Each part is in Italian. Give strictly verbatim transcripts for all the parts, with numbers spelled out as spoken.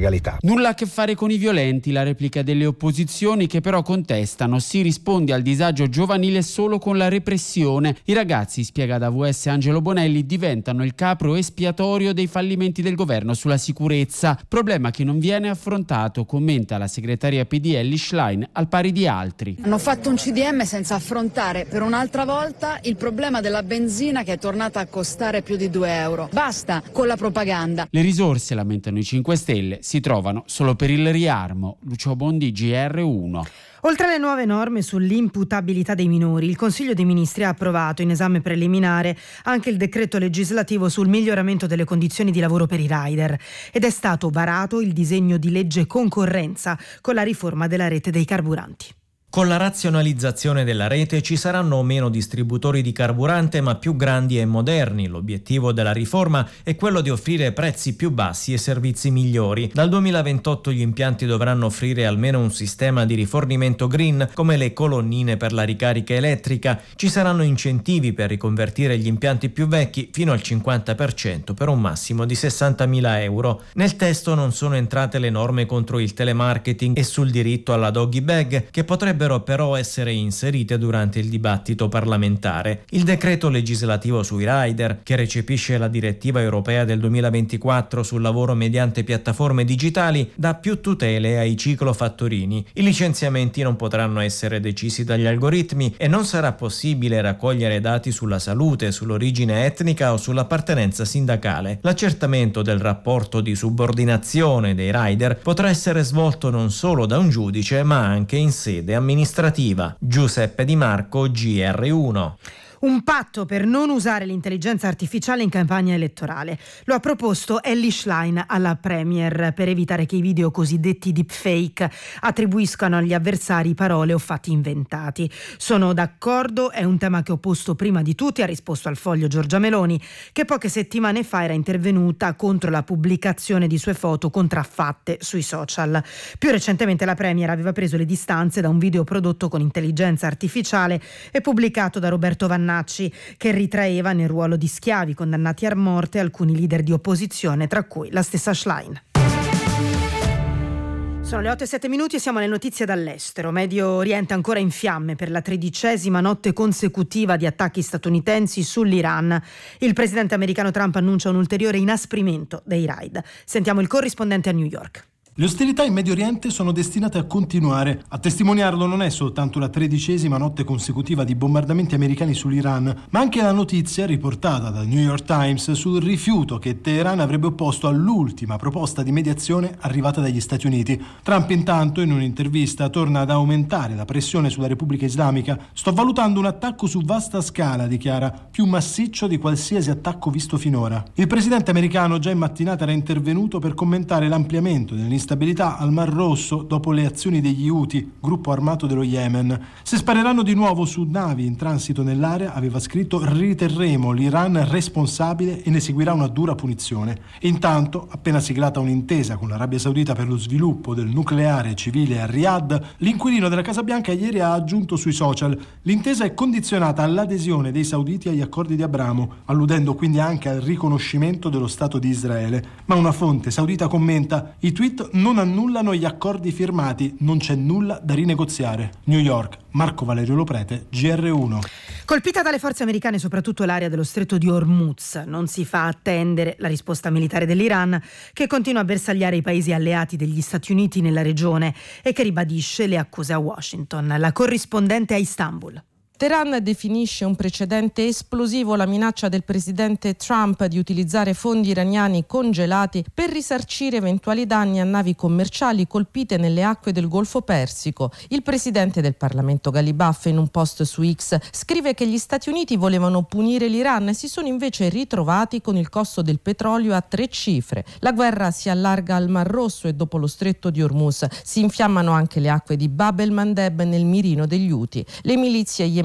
legalità. Nulla a che fare con i violenti, la replica delle opposizioni che però contestano. Si risponde al disagio giovanile solo con la repressione. I ragazzi, spiega da W S Angelo Bonelli, diventano il capro espiatorio dei fallimenti del governo sulla sicurezza, problema che non viene affrontato, commenta la segretaria P D Elly Schlein, al pari di altri. Hanno fatto un C D M senza affrontare per un'altra volta il problema della benzina che è tornata a costare più di due euro. Basta con la propaganda. Le risorse, lamentano i cinque Stelle, si trovano solo per il riarmo. Lucio Bondi, G R uno. Oltre alle nuove norme sull'imputabilità dei minori, il Consiglio dei Ministri ha approvato in esame preliminare anche il decreto legislativo sul miglioramento delle condizioni di lavoro per i rider ed è stato varato il disegno di legge concorrenza con la riforma della rete dei carburanti. Con la razionalizzazione della rete ci saranno meno distributori di carburante ma più grandi e moderni. L'obiettivo della riforma è quello di offrire prezzi più bassi e servizi migliori. Dal duemilaventotto gli impianti dovranno offrire almeno un sistema di rifornimento green come le colonnine per la ricarica elettrica. Ci saranno incentivi per riconvertire gli impianti più vecchi fino al cinquanta per cento per un massimo di sessantamila euro. Nel testo non sono entrate le norme contro il telemarketing e sul diritto alla doggy bag che potrebbe però essere inserite durante il dibattito parlamentare. Il decreto legislativo sui rider, che recepisce la direttiva europea del duemilaventiquattro sul lavoro mediante piattaforme digitali, dà più tutele ai ciclofattorini. I licenziamenti non potranno essere decisi dagli algoritmi e non sarà possibile raccogliere dati sulla salute, sull'origine etnica o sull'appartenenza sindacale. L'accertamento del rapporto di subordinazione dei rider potrà essere svolto non solo da un giudice ma anche in sede amministrativa. amministrativa. Giuseppe Di Marco, G R uno. Un patto per non usare l'intelligenza artificiale in campagna elettorale. Lo ha proposto Elly Schlein alla Premier per evitare che i video cosiddetti deepfake attribuiscano agli avversari parole o fatti inventati. Sono d'accordo, è un tema che ho posto prima di tutti, ha risposto al Foglio Giorgia Meloni, che poche settimane fa era intervenuta contro la pubblicazione di sue foto contraffatte sui social. Più recentemente la Premier aveva preso le distanze da un video prodotto con intelligenza artificiale e pubblicato da Roberto Vannacci, che ritraeva nel ruolo di schiavi condannati a morte alcuni leader di opposizione, tra cui la stessa Schlein. Sono le otto e sette minuti e siamo alle notizie dall'estero. Medio Oriente ancora in fiamme per la tredicesima notte consecutiva di attacchi statunitensi sull'Iran. Il presidente americano Trump annuncia un ulteriore inasprimento dei raid. Sentiamo il corrispondente a New York. Le ostilità in Medio Oriente sono destinate a continuare. A testimoniarlo non è soltanto la tredicesima notte consecutiva di bombardamenti americani sull'Iran, ma anche la notizia riportata dal New York Times sul rifiuto che Teheran avrebbe opposto all'ultima proposta di mediazione arrivata dagli Stati Uniti. Trump intanto in un'intervista torna ad aumentare la pressione sulla Repubblica Islamica. Sto valutando un attacco su vasta scala, dichiara, più massiccio di qualsiasi attacco visto finora. Il presidente americano già in mattinata era intervenuto per commentare l'ampliamento dell'instabilità stabilità al Mar Rosso dopo le azioni degli Houthi, gruppo armato dello Yemen. Se spareranno di nuovo su navi in transito nell'area, aveva scritto, riterremo l'Iran responsabile e ne seguirà una dura punizione. Intanto, appena siglata un'intesa con l'Arabia Saudita per lo sviluppo del nucleare civile a Riyadh, l'inquilino della Casa Bianca ieri ha aggiunto sui social: l'intesa è condizionata all'adesione dei sauditi agli accordi di Abramo, alludendo quindi anche al riconoscimento dello Stato di Israele. Ma una fonte saudita commenta: i tweet non annullano gli accordi firmati, non c'è nulla da rinegoziare. New York, Marco Valerio Loprete, G R uno. Colpita dalle forze americane soprattutto l'area dello stretto di Hormuz, non si fa attendere la risposta militare dell'Iran, che continua a bersagliare i paesi alleati degli Stati Uniti nella regione e che ribadisce le accuse a Washington. La corrispondente a Istanbul. Teheran definisce un precedente esplosivo la minaccia del presidente Trump di utilizzare fondi iraniani congelati per risarcire eventuali danni a navi commerciali colpite nelle acque del Golfo Persico. Il presidente del Parlamento Ghalibaf in un post su X scrive che gli Stati Uniti volevano punire l'Iran e si sono invece ritrovati con il costo del petrolio a tre cifre. La guerra si allarga al Mar Rosso e dopo lo stretto di Hormuz si infiammano anche le acque di Bab el Mandeb nel mirino degli Houthi. Le milizie yemenite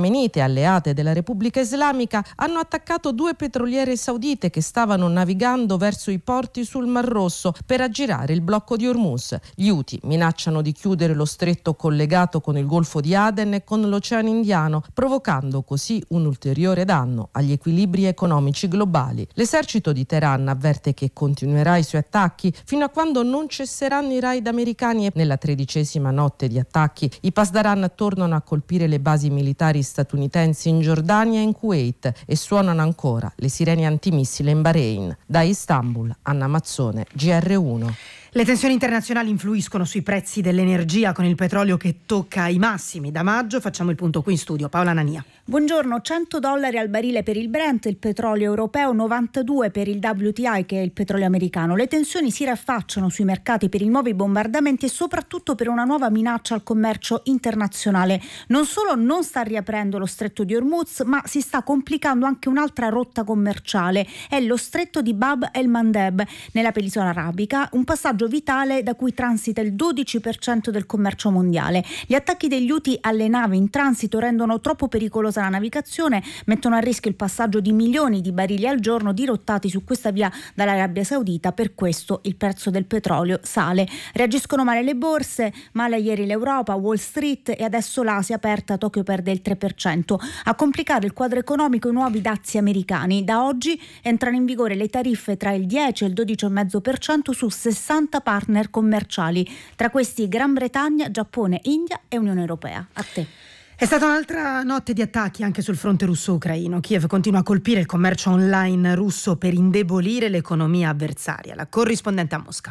yemenite, alleate della Repubblica Islamica, hanno attaccato due petroliere saudite che stavano navigando verso i porti sul Mar Rosso per aggirare il blocco di Hormuz. Gli Houthi minacciano di chiudere lo stretto collegato con il Golfo di Aden e con l'Oceano Indiano, provocando così un ulteriore danno agli equilibri economici globali. L'esercito di Teheran avverte che continuerà i suoi attacchi fino a quando non cesseranno i raid americani e nella tredicesima notte di attacchi i Pasdaran tornano a colpire le basi militari statunitensi in Giordania e in Kuwait e suonano ancora le sirene antimissile in Bahrain. Da Istanbul, Anna Mazzone, G R uno. Le tensioni internazionali influiscono sui prezzi dell'energia con il petrolio che tocca i massimi da maggio. Facciamo il punto qui in studio. Paola Nania. Buongiorno, cento dollari al barile per il Brent, il petrolio europeo, novantadue per il W T I che è il petrolio americano. Le tensioni si raffacciano sui mercati per i nuovi bombardamenti e soprattutto per una nuova minaccia al commercio internazionale. Non solo non sta riaprendo lo stretto di Hormuz, ma si sta complicando anche un'altra rotta commerciale. È lo stretto di Bab el-Mandeb nella penisola arabica, un passaggio vitale da cui transita il dodici per cento del commercio mondiale. Gli attacchi degli Houthi alle navi in transito rendono troppo pericolosa la navigazione, mettono a rischio il passaggio di milioni di barili al giorno dirottati su questa via dall'Arabia Saudita. Per questo il prezzo del petrolio sale. Reagiscono male le borse, male ieri l'Europa, Wall Street e adesso l'Asia aperta. Tokyo perde il tre per cento. A complicare il quadro economico i nuovi dazi americani. Da oggi entrano in vigore le tariffe tra il dieci e il dodici virgola cinque per cento su sessanta partner commerciali, tra questi Gran Bretagna, Giappone, India e Unione Europea. A te. È stata un'altra notte di attacchi anche sul fronte russo-ucraino. Kiev continua a colpire il commercio online russo per indebolire l'economia avversaria. La corrispondente a Mosca.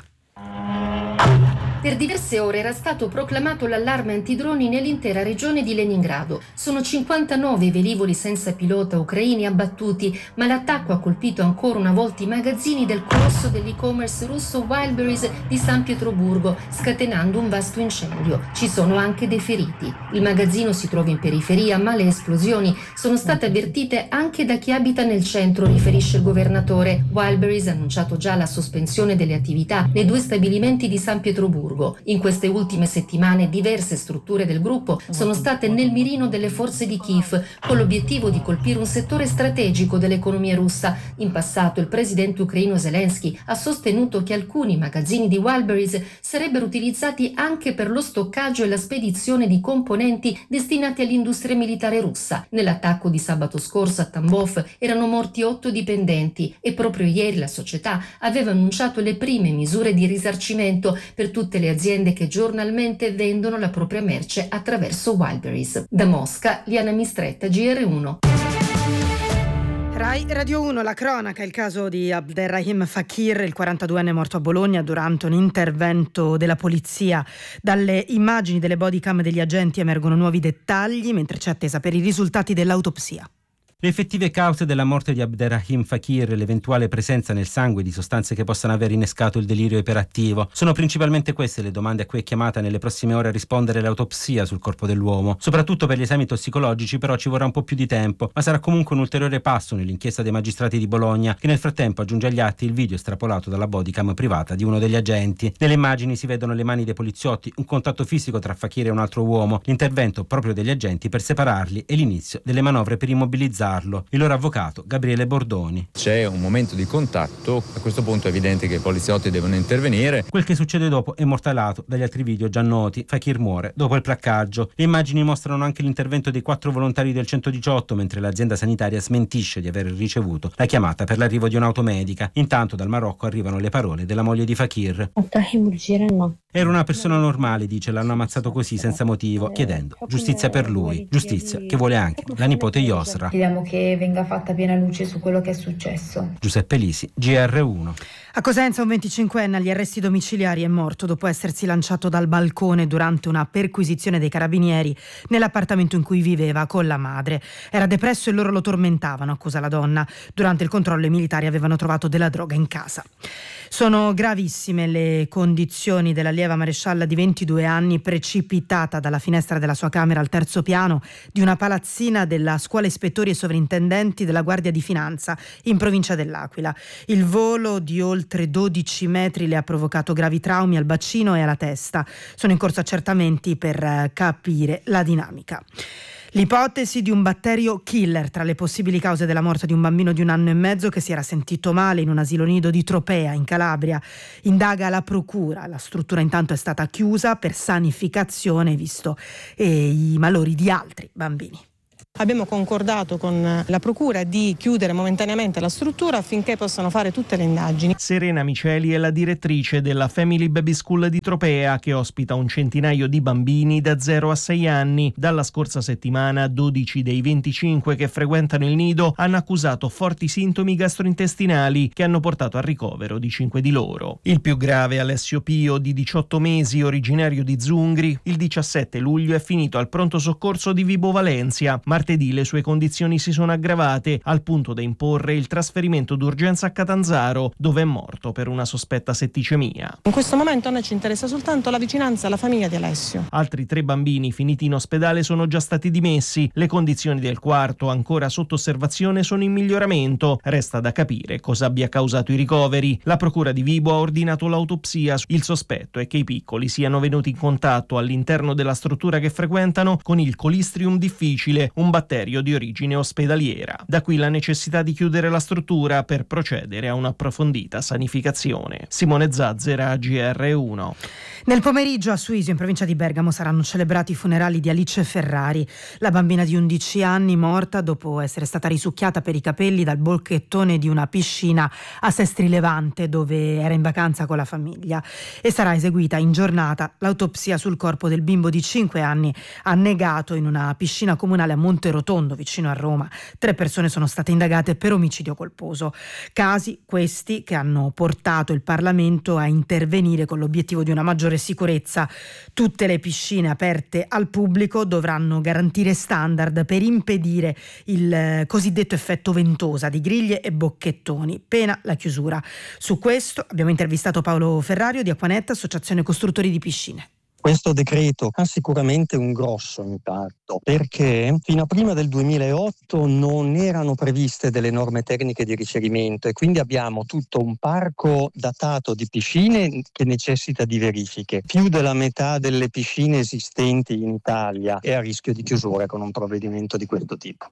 Per diverse ore era stato proclamato l'allarme antidroni nell'intera regione di Leningrado. Sono cinquantanove i velivoli senza pilota ucraini abbattuti, ma l'attacco ha colpito ancora una volta i magazzini del colosso dell'e-commerce russo Wildberries di San Pietroburgo, scatenando un vasto incendio. Ci sono anche dei feriti. Il magazzino si trova in periferia, ma le esplosioni sono state avvertite anche da chi abita nel centro, riferisce il governatore. Wildberries ha annunciato già la sospensione delle attività nei due stabilimenti di San Pietroburgo. In queste ultime settimane diverse strutture del gruppo sono state nel mirino delle forze di Kiev con l'obiettivo di colpire un settore strategico dell'economia russa. In passato il presidente ucraino Zelensky ha sostenuto che alcuni magazzini di Wildberries sarebbero utilizzati anche per lo stoccaggio e la spedizione di componenti destinati all'industria militare russa. Nell'attacco di sabato scorso a Tambov erano morti otto dipendenti e proprio ieri la società aveva annunciato le prime misure di risarcimento per tutte le aziende che giornalmente vendono la propria merce attraverso Wildberries. Da Mosca, Liana Mistretta, G R uno. Rai Radio uno, la cronaca, il caso di Abderrahim Fakir, il quarantaduenne morto a Bologna durante un intervento della polizia. Dalle immagini delle bodycam degli agenti emergono nuovi dettagli, mentre c'è attesa per i risultati dell'autopsia. Le effettive cause della morte di Abderrahim Fakir e l'eventuale presenza nel sangue di sostanze che possano aver innescato il delirio iperattivo. Sono principalmente queste le domande a cui è chiamata nelle prossime ore a rispondere l'autopsia sul corpo dell'uomo. Soprattutto per gli esami tossicologici però ci vorrà un po' più di tempo, ma sarà comunque un ulteriore passo nell'inchiesta dei magistrati di Bologna, che nel frattempo aggiunge agli atti il video estrapolato dalla bodycam privata di uno degli agenti. Nelle immagini si vedono le mani dei poliziotti, un contatto fisico tra Fakir e un altro uomo, l'intervento proprio degli agenti per separarli e l'inizio delle manovre per immobilizzarli. Il loro avvocato Gabriele Bordoni. C'è un momento di contatto, a questo punto è evidente che i poliziotti devono intervenire. Quel che succede dopo è mortalato dagli altri video già noti. Fakir muore dopo il placcaggio. Le immagini mostrano anche l'intervento dei quattro volontari del centodiciotto, mentre l'azienda sanitaria smentisce di aver ricevuto la chiamata per l'arrivo di un'auto medica. Intanto dal Marocco arrivano le parole della moglie di Fakir. Era una persona normale, dice, l'hanno ammazzato così senza motivo, chiedendo giustizia per lui, giustizia che vuole anche la nipote Yosra. Che venga fatta piena luce su quello che è successo. Giuseppe Lisi, G R uno. A Cosenza un venticinquenne agli arresti domiciliari è morto dopo essersi lanciato dal balcone durante una perquisizione dei carabinieri nell'appartamento in cui viveva con la madre. Era depresso e loro lo tormentavano, accusa la donna. Durante il controllo i militari avevano trovato della droga in casa. Sono gravissime le condizioni dell'allieva marescialla di ventidue anni precipitata dalla finestra della sua camera al terzo piano di una palazzina della scuola ispettori e sovrintendenti della Guardia di Finanza in provincia dell'Aquila. Il volo di oltre dodici metri le ha provocato gravi traumi al bacino e alla testa. Sono in corso accertamenti per capire la dinamica. L'ipotesi di un batterio killer tra le possibili cause della morte di un bambino di un anno e mezzo che si era sentito male in un asilo nido di Tropea, in Calabria. Indaga la procura. La struttura intanto è stata chiusa per sanificazione, visto eh, i malori di altri bambini. Abbiamo concordato con la procura di chiudere momentaneamente la struttura affinché possano fare tutte le indagini. Serena Miceli è la direttrice della Family Baby School di Tropea, che ospita un centinaio di bambini da zero a sei anni. Dalla scorsa settimana dodici dei venticinque che frequentano il nido hanno accusato forti sintomi gastrointestinali che hanno portato al ricovero di cinque di loro. Il più grave, Alessio Pio, di diciotto mesi, originario di Zungri, il diciassette luglio è finito al pronto soccorso di Vibo Valentia. Martedì le sue condizioni si sono aggravate al punto da imporre il trasferimento d'urgenza a Catanzaro, dove è morto per una sospetta setticemia. In questo momento a noi ci interessa soltanto la vicinanza alla famiglia di Alessio. Altri tre bambini finiti in ospedale sono già stati dimessi. Le condizioni del quarto, ancora sotto osservazione, sono in miglioramento. Resta da capire cosa abbia causato i ricoveri. La procura di Vibo ha ordinato l'autopsia. Il sospetto è che i piccoli siano venuti in contatto all'interno della struttura che frequentano con il Colistrium difficile, un batterio di origine ospedaliera. Da qui la necessità di chiudere la struttura per procedere a un'approfondita sanificazione. Simone Zazzera, A G R uno. Nel pomeriggio a Suisio, in provincia di Bergamo, saranno celebrati i funerali di Alice Ferrari, la bambina di undici anni morta dopo essere stata risucchiata per i capelli dal bocchettone di una piscina a Sestri Levante, dove era in vacanza con la famiglia, e sarà eseguita in giornata l'autopsia sul corpo del bimbo di cinque anni annegato in una piscina comunale a Monterotondo, vicino a Roma. Tre persone sono state indagate per omicidio colposo. Casi questi che hanno portato il Parlamento a intervenire con l'obiettivo di una maggiore sicurezza. Tutte le piscine aperte al pubblico dovranno garantire standard per impedire il cosiddetto effetto ventosa di griglie e bocchettoni, pena la chiusura. Su questo abbiamo intervistato Paolo Ferrario di Acquanet, associazione costruttori di piscine. Questo decreto ha sicuramente un grosso impatto, perché fino a prima del duemilaotto non erano previste delle norme tecniche di ricevimento e quindi abbiamo tutto un parco datato di piscine che necessita di verifiche. Più della metà delle piscine esistenti in Italia è a rischio di chiusura con un provvedimento di questo tipo.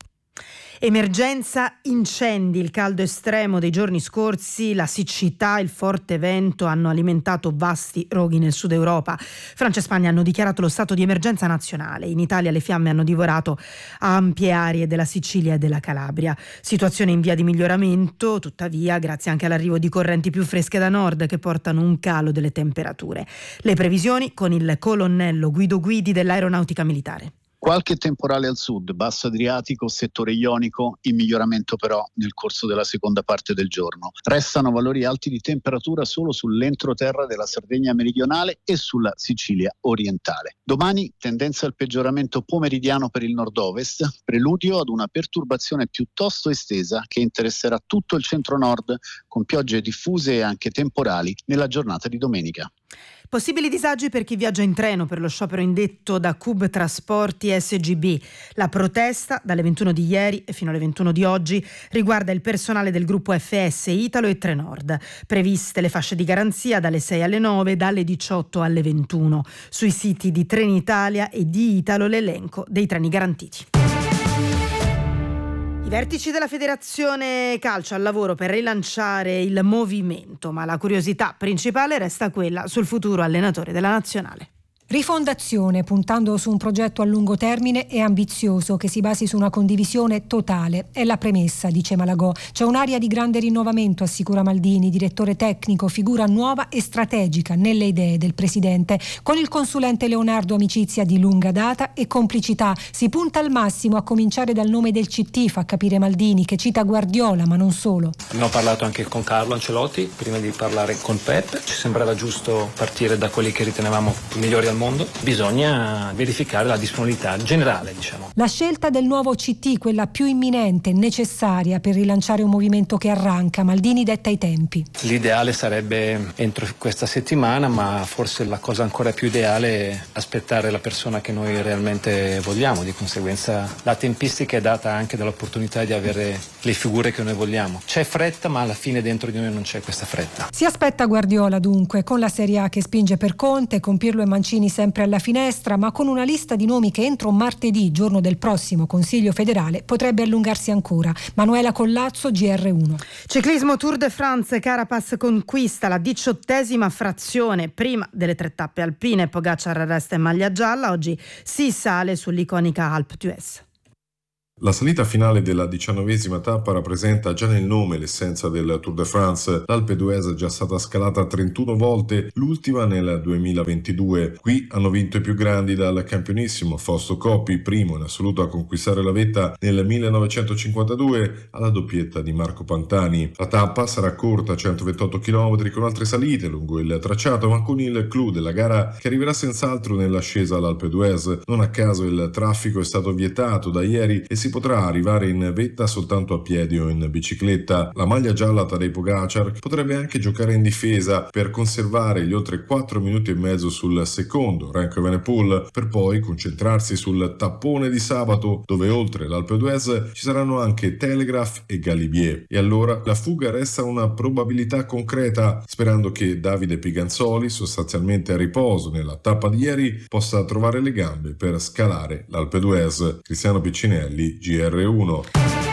Emergenza incendi, il caldo estremo dei giorni scorsi, la siccità, il forte vento hanno alimentato vasti roghi nel sud Europa. Francia e Spagna hanno dichiarato lo stato di emergenza nazionale. In Italia le fiamme hanno divorato ampie aree della Sicilia e della Calabria. Situazione in via di miglioramento, tuttavia, grazie anche all'arrivo di correnti più fresche da nord che portano un calo delle temperature. Le previsioni con il colonnello Guido Guidi dell'Aeronautica Militare. Qualche temporale al sud, basso Adriatico, settore ionico, in miglioramento però nel corso della seconda parte del giorno. Restano valori alti di temperatura solo sull'entroterra della Sardegna meridionale e sulla Sicilia orientale. Domani tendenza al peggioramento pomeridiano per il nord-ovest, preludio ad una perturbazione piuttosto estesa che interesserà tutto il centro-nord, con piogge diffuse e anche temporali nella giornata di domenica. Possibili disagi per chi viaggia in treno per lo sciopero indetto da C U B Trasporti S G B. La protesta, dalle ventuno di ieri e fino alle ventuno di oggi, riguarda il personale del gruppo F S, Italo e Trenord. Previste le fasce di garanzia dalle sei alle nove, dalle diciotto alle ventuno. Sui siti di Trenitalia e di Italo l'elenco dei treni garantiti. I vertici della Federazione Calcio al lavoro per rilanciare il movimento, ma la curiosità principale resta quella sul futuro allenatore della nazionale. Rifondazione, puntando su un progetto a lungo termine e ambizioso che si basi su una condivisione totale. È la premessa, dice Malagò. C'è un'area di grande rinnovamento, assicura Maldini, direttore tecnico, figura nuova e strategica nelle idee del presidente. Con il consulente Leonardo amicizia di lunga data e complicità. Si punta al massimo, a cominciare dal nome del C T, fa capire Maldini, che cita Guardiola, ma non solo. Abbiamo parlato anche con Carlo Ancelotti, prima di parlare con Pep. Ci sembrava giusto partire da quelli che ritenevamo migliori al mondo. Bisogna verificare la disponibilità generale, diciamo. La scelta del nuovo C T, quella più imminente, necessaria per rilanciare un movimento che arranca. Maldini detta i tempi. L'ideale sarebbe entro questa settimana, ma forse la cosa ancora più ideale è aspettare la persona che noi realmente vogliamo. Di conseguenza la tempistica è data anche dall'opportunità di avere le figure che noi vogliamo. C'è fretta, ma alla fine dentro di noi non c'è questa fretta. Si aspetta Guardiola dunque, con la Serie A che spinge per Conte, con Pirlo e Mancini sempre alla finestra, ma con una lista di nomi che entro martedì, giorno del prossimo Consiglio federale, potrebbe allungarsi ancora. Manuela Collazzo, G R uno. Ciclismo Tour de France, Carapaz conquista la diciottesima frazione prima delle tre tappe alpine. Pogacar resta in maglia gialla, oggi si sale sull'iconica Alpe d'Huez. La salita finale della diciannovesima tappa rappresenta già nel nome l'essenza del Tour de France. L'Alpe d'Huez è già stata scalata trentuno volte, l'ultima nel duemilaventidue. Qui hanno vinto i più grandi, dal campionissimo Fausto Coppi, primo in assoluto a conquistare la vetta nel millenovecentocinquantadue, alla doppietta di Marco Pantani. La tappa sarà corta, centoventotto chilometri, con altre salite lungo il tracciato, ma con il clou della gara che arriverà senz'altro nell'ascesa all'Alpe d'Huez. Non a caso il traffico è stato vietato da ieri e si potrà arrivare in vetta soltanto a piedi o in bicicletta. La maglia gialla Tadej Pogacar potrebbe anche giocare in difesa per conservare gli oltre quattro minuti e mezzo sul secondo, Remco Evenepoel, per poi concentrarsi sul tappone di sabato, dove oltre l'Alpe d'Huez ci saranno anche Telegraph e Galibier. E allora la fuga resta una probabilità concreta, sperando che Davide Piganzoli, sostanzialmente a riposo nella tappa di ieri, possa trovare le gambe per scalare l'Alpe d'Huez. Cristiano Piccinelli, G R uno.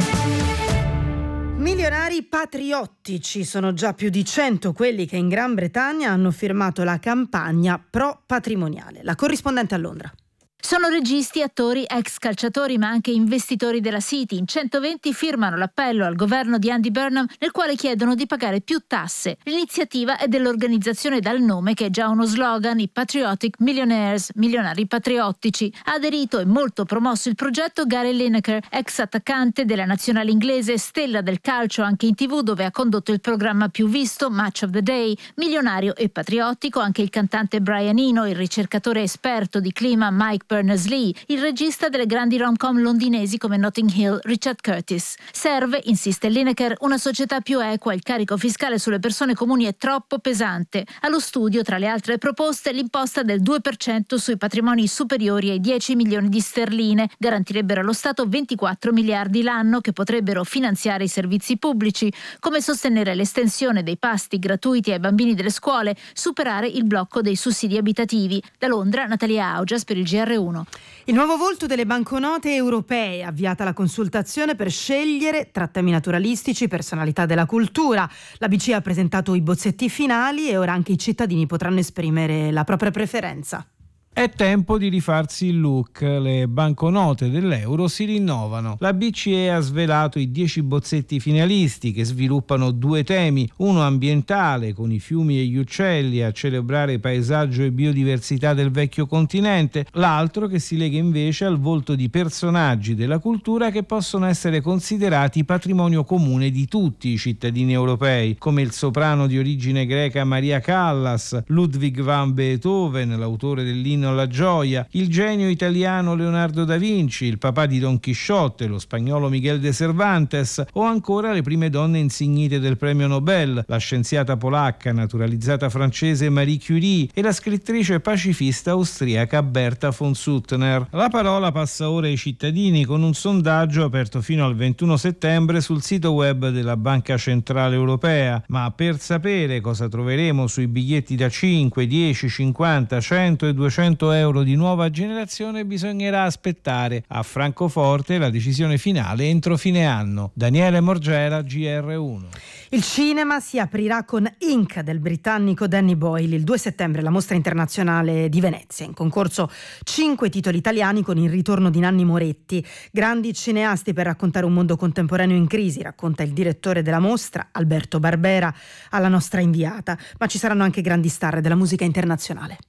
Milionari patriottici, sono già più di cento quelli che in Gran Bretagna hanno firmato la campagna pro patrimoniale. La corrispondente a Londra. Sono registi, attori, ex calciatori ma anche investitori della City. In centoventi firmano l'appello al governo di Andy Burnham nel quale chiedono di pagare più tasse. L'iniziativa è dell'organizzazione dal nome che è già uno slogan, i Patriotic Millionaires, milionari patriottici. Ha aderito e molto promosso il progetto Gary Lineker, ex attaccante della nazionale inglese, stella del calcio anche in tivù dove ha condotto il programma più visto, Match of the Day. Milionario e patriottico anche il cantante Brian Eno, il ricercatore esperto di clima Mike Berners-Lee, il regista delle grandi rom-com londinesi come Notting Hill, Richard Curtis. Serve, insiste Lineker, una società più equa. Il carico fiscale sulle persone comuni è troppo pesante. Allo studio, tra le altre proposte, l'imposta del due per cento sui patrimoni superiori ai dieci milioni di sterline. Garantirebbero allo Stato ventiquattro miliardi l'anno che potrebbero finanziare i servizi pubblici, come sostenere l'estensione dei pasti gratuiti ai bambini delle scuole, superare il blocco dei sussidi abitativi. Da Londra, Natalia Augias per il G R uno. Il nuovo volto delle banconote europee, avviata la consultazione per scegliere tra temi naturalistici, personalità della cultura. La B C E ha presentato i bozzetti finali e ora anche i cittadini potranno esprimere la propria preferenza. È tempo di rifarsi il look, le banconote dell'euro si rinnovano. La B C E ha svelato i dieci bozzetti finalisti che sviluppano due temi, uno ambientale con i fiumi e gli uccelli a celebrare paesaggio e biodiversità del vecchio continente, l'altro che si lega invece al volto di personaggi della cultura che possono essere considerati patrimonio comune di tutti i cittadini europei, come il soprano di origine greca Maria Callas, Ludwig van Beethoven, l'autore dell'inno alla gioia, il genio italiano Leonardo da Vinci, il papà di Don Chisciotte, lo spagnolo Miguel de Cervantes, o ancora le prime donne insignite del premio Nobel, la scienziata polacca naturalizzata francese Marie Curie e la scrittrice pacifista austriaca Berta von Suttner. La parola passa ora ai cittadini con un sondaggio aperto fino al ventuno settembre sul sito web della Banca Centrale Europea, ma per sapere cosa troveremo sui biglietti da cinque, dieci, cinquanta, cento e duecento euro di nuova generazione bisognerà aspettare. A Francoforte la decisione finale entro fine anno. Daniele Morgera, G R uno. Il cinema si aprirà con Ink del britannico Danny Boyle il due settembre, la mostra internazionale di Venezia. In concorso cinque titoli italiani con il ritorno di Nanni Moretti. Grandi cineasti per raccontare un mondo contemporaneo in crisi, racconta il direttore della mostra, Alberto Barbera, alla nostra inviata. Ma ci saranno anche grandi star della musica internazionale.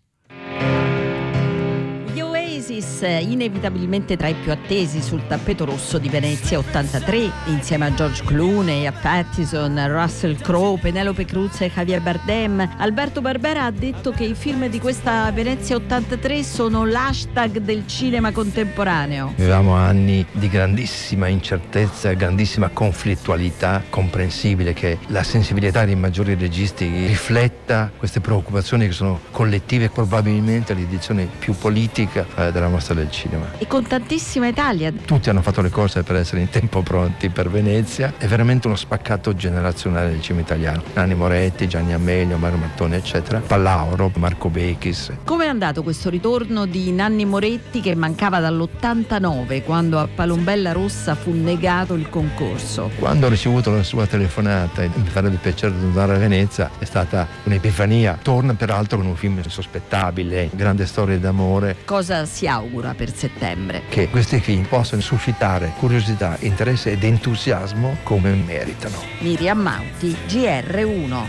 Inevitabilmente tra i più attesi sul tappeto rosso di Venezia ottantatré, insieme a George Clooney, a Pattison, Russell Crowe, Penelope Cruz e Javier Bardem. Alberto Barbera ha detto che i film di questa Venezia ottantatré sono l'hashtag del cinema contemporaneo. Avevamo anni di grandissima incertezza, grandissima conflittualità, comprensibile che la sensibilità dei maggiori registi rifletta queste preoccupazioni che sono collettive, probabilmente l'edizione più politica eh, della nella mostra del cinema. E con tantissima Italia. Tutti hanno fatto le corse per essere in tempo pronti per Venezia. È veramente uno spaccato generazionale del cinema italiano. Nanni Moretti, Gianni Amelio, Mario Martone, eccetera. Pallauro, Marco Bechis. Come è andato questo ritorno di Nanni Moretti che mancava dall'ottantanove, quando a Palombella Rossa fu negato il concorso? Quando ho ricevuto la sua telefonata e mi farebbe piacere di tornare a Venezia, è stata un'epifania. Torna peraltro con un film insospettabile, grande storia d'amore. Cosa si augura per settembre? Che questi film possano suscitare curiosità, interesse ed entusiasmo come meritano. Miriam Mauti, G R uno.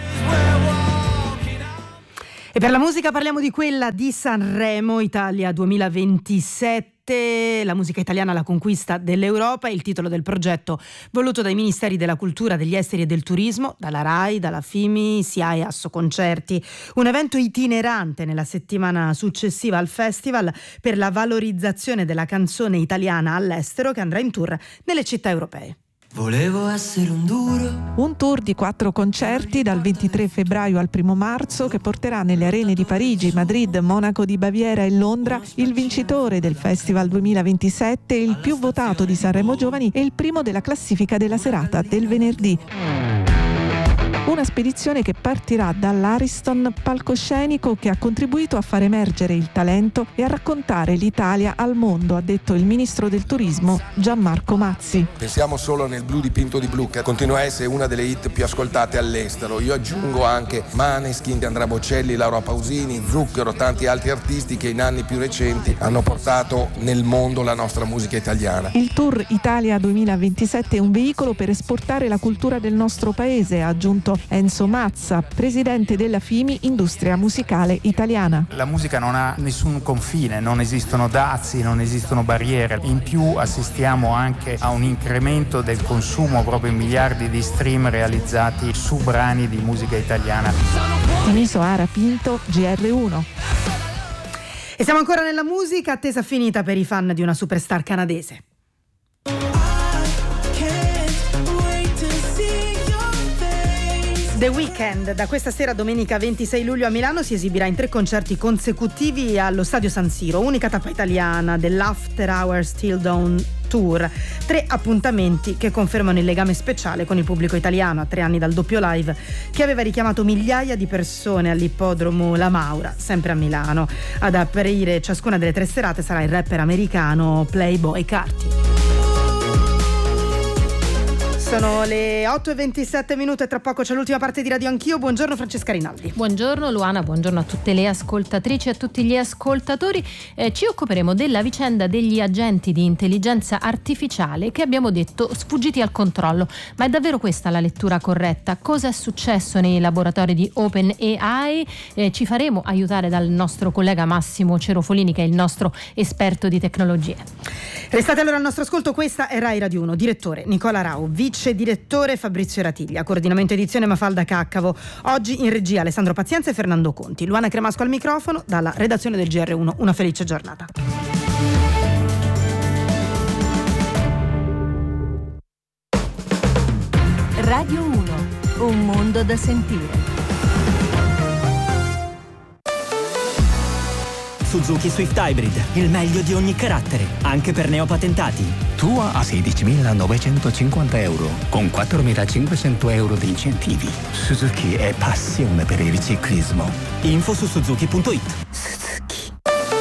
E per la musica parliamo di quella di Sanremo Italia duemilaventisette. La musica italiana alla conquista dell'Europa è il titolo del progetto voluto dai Ministeri della Cultura, degli Esteri e del Turismo, dalla RAI, dalla FIMI, S I A E, Asso Concerti. Un evento itinerante nella settimana successiva al festival per la valorizzazione della canzone italiana all'estero, che andrà in tour nelle città europee. Volevo essere un duro. Un tour di quattro concerti dal ventitré febbraio al primo marzo che porterà nelle arene di Parigi, Madrid, Monaco di Baviera e Londra il vincitore del Festival duemilaventisette, il più votato di Sanremo Giovani e il primo della classifica della serata del venerdì. Una spedizione che partirà dall'Ariston, palcoscenico che ha contribuito a far emergere il talento e a raccontare l'Italia al mondo, ha detto il ministro del turismo Gianmarco Mazzi. Pensiamo solo nel Blu dipinto di blu, che continua a essere una delle hit più ascoltate all'estero. Io aggiungo anche Maneskin di Andrea Bocelli, Laura Pausini, Zucchero, tanti altri artisti che in anni più recenti hanno portato nel mondo la nostra musica italiana. Il Tour Italia duemilaventisette è un veicolo per esportare la cultura del nostro paese, ha aggiunto Enzo Mazza, presidente della FIMI, Industria Musicale Italiana. La musica non ha nessun confine, non esistono dazi, non esistono barriere. In più assistiamo anche a un incremento del consumo, proprio in miliardi di stream realizzati su brani di musica italiana. Tiniso Ara Pinto, G R uno. E siamo ancora nella musica, attesa finita per i fan di una superstar canadese. The Weeknd da questa sera domenica ventisei luglio a Milano si esibirà in tre concerti consecutivi allo Stadio San Siro, unica tappa italiana dell'After Hours Till Dawn Tour. Tre appuntamenti che confermano il legame speciale con il pubblico italiano a tre anni dal doppio live che aveva richiamato migliaia di persone all'ippodromo La Maura, sempre a Milano. Ad aprire ciascuna delle tre serate sarà il rapper americano Playboi Carti. Sono le otto e ventisette minuti e tra poco c'è l'ultima parte di Radio Anch'io. Buongiorno Francesca Rinaldi. Buongiorno Luana, buongiorno a tutte le ascoltatrici e a tutti gli ascoltatori. Eh, ci occuperemo della vicenda degli agenti di intelligenza artificiale che abbiamo detto sfuggiti al controllo. Ma è davvero questa la lettura corretta? Cosa è successo nei laboratori di OpenAI? Eh, ci faremo aiutare dal nostro collega Massimo Cerofolini, che è il nostro esperto di tecnologie. Restate allora al nostro ascolto, questa è Rai Radio uno. Direttore Nicola Rau, vice direttore Fabrizio Ratiglia, coordinamento edizione Mafalda Caccavo. Oggi in regia Alessandro Pazienza e Fernando Conti. Luana Cremasco al microfono dalla redazione del G R uno. Una felice giornata. Radio uno, un mondo da sentire. Suzuki Swift Hybrid, il meglio di ogni carattere, anche per neopatentati. Tua a sedicimilanovecentocinquanta euro, con quattromilacinquecento euro di incentivi. Suzuki è passione per il ciclismo. Info su suzuki punto it. Suzuki.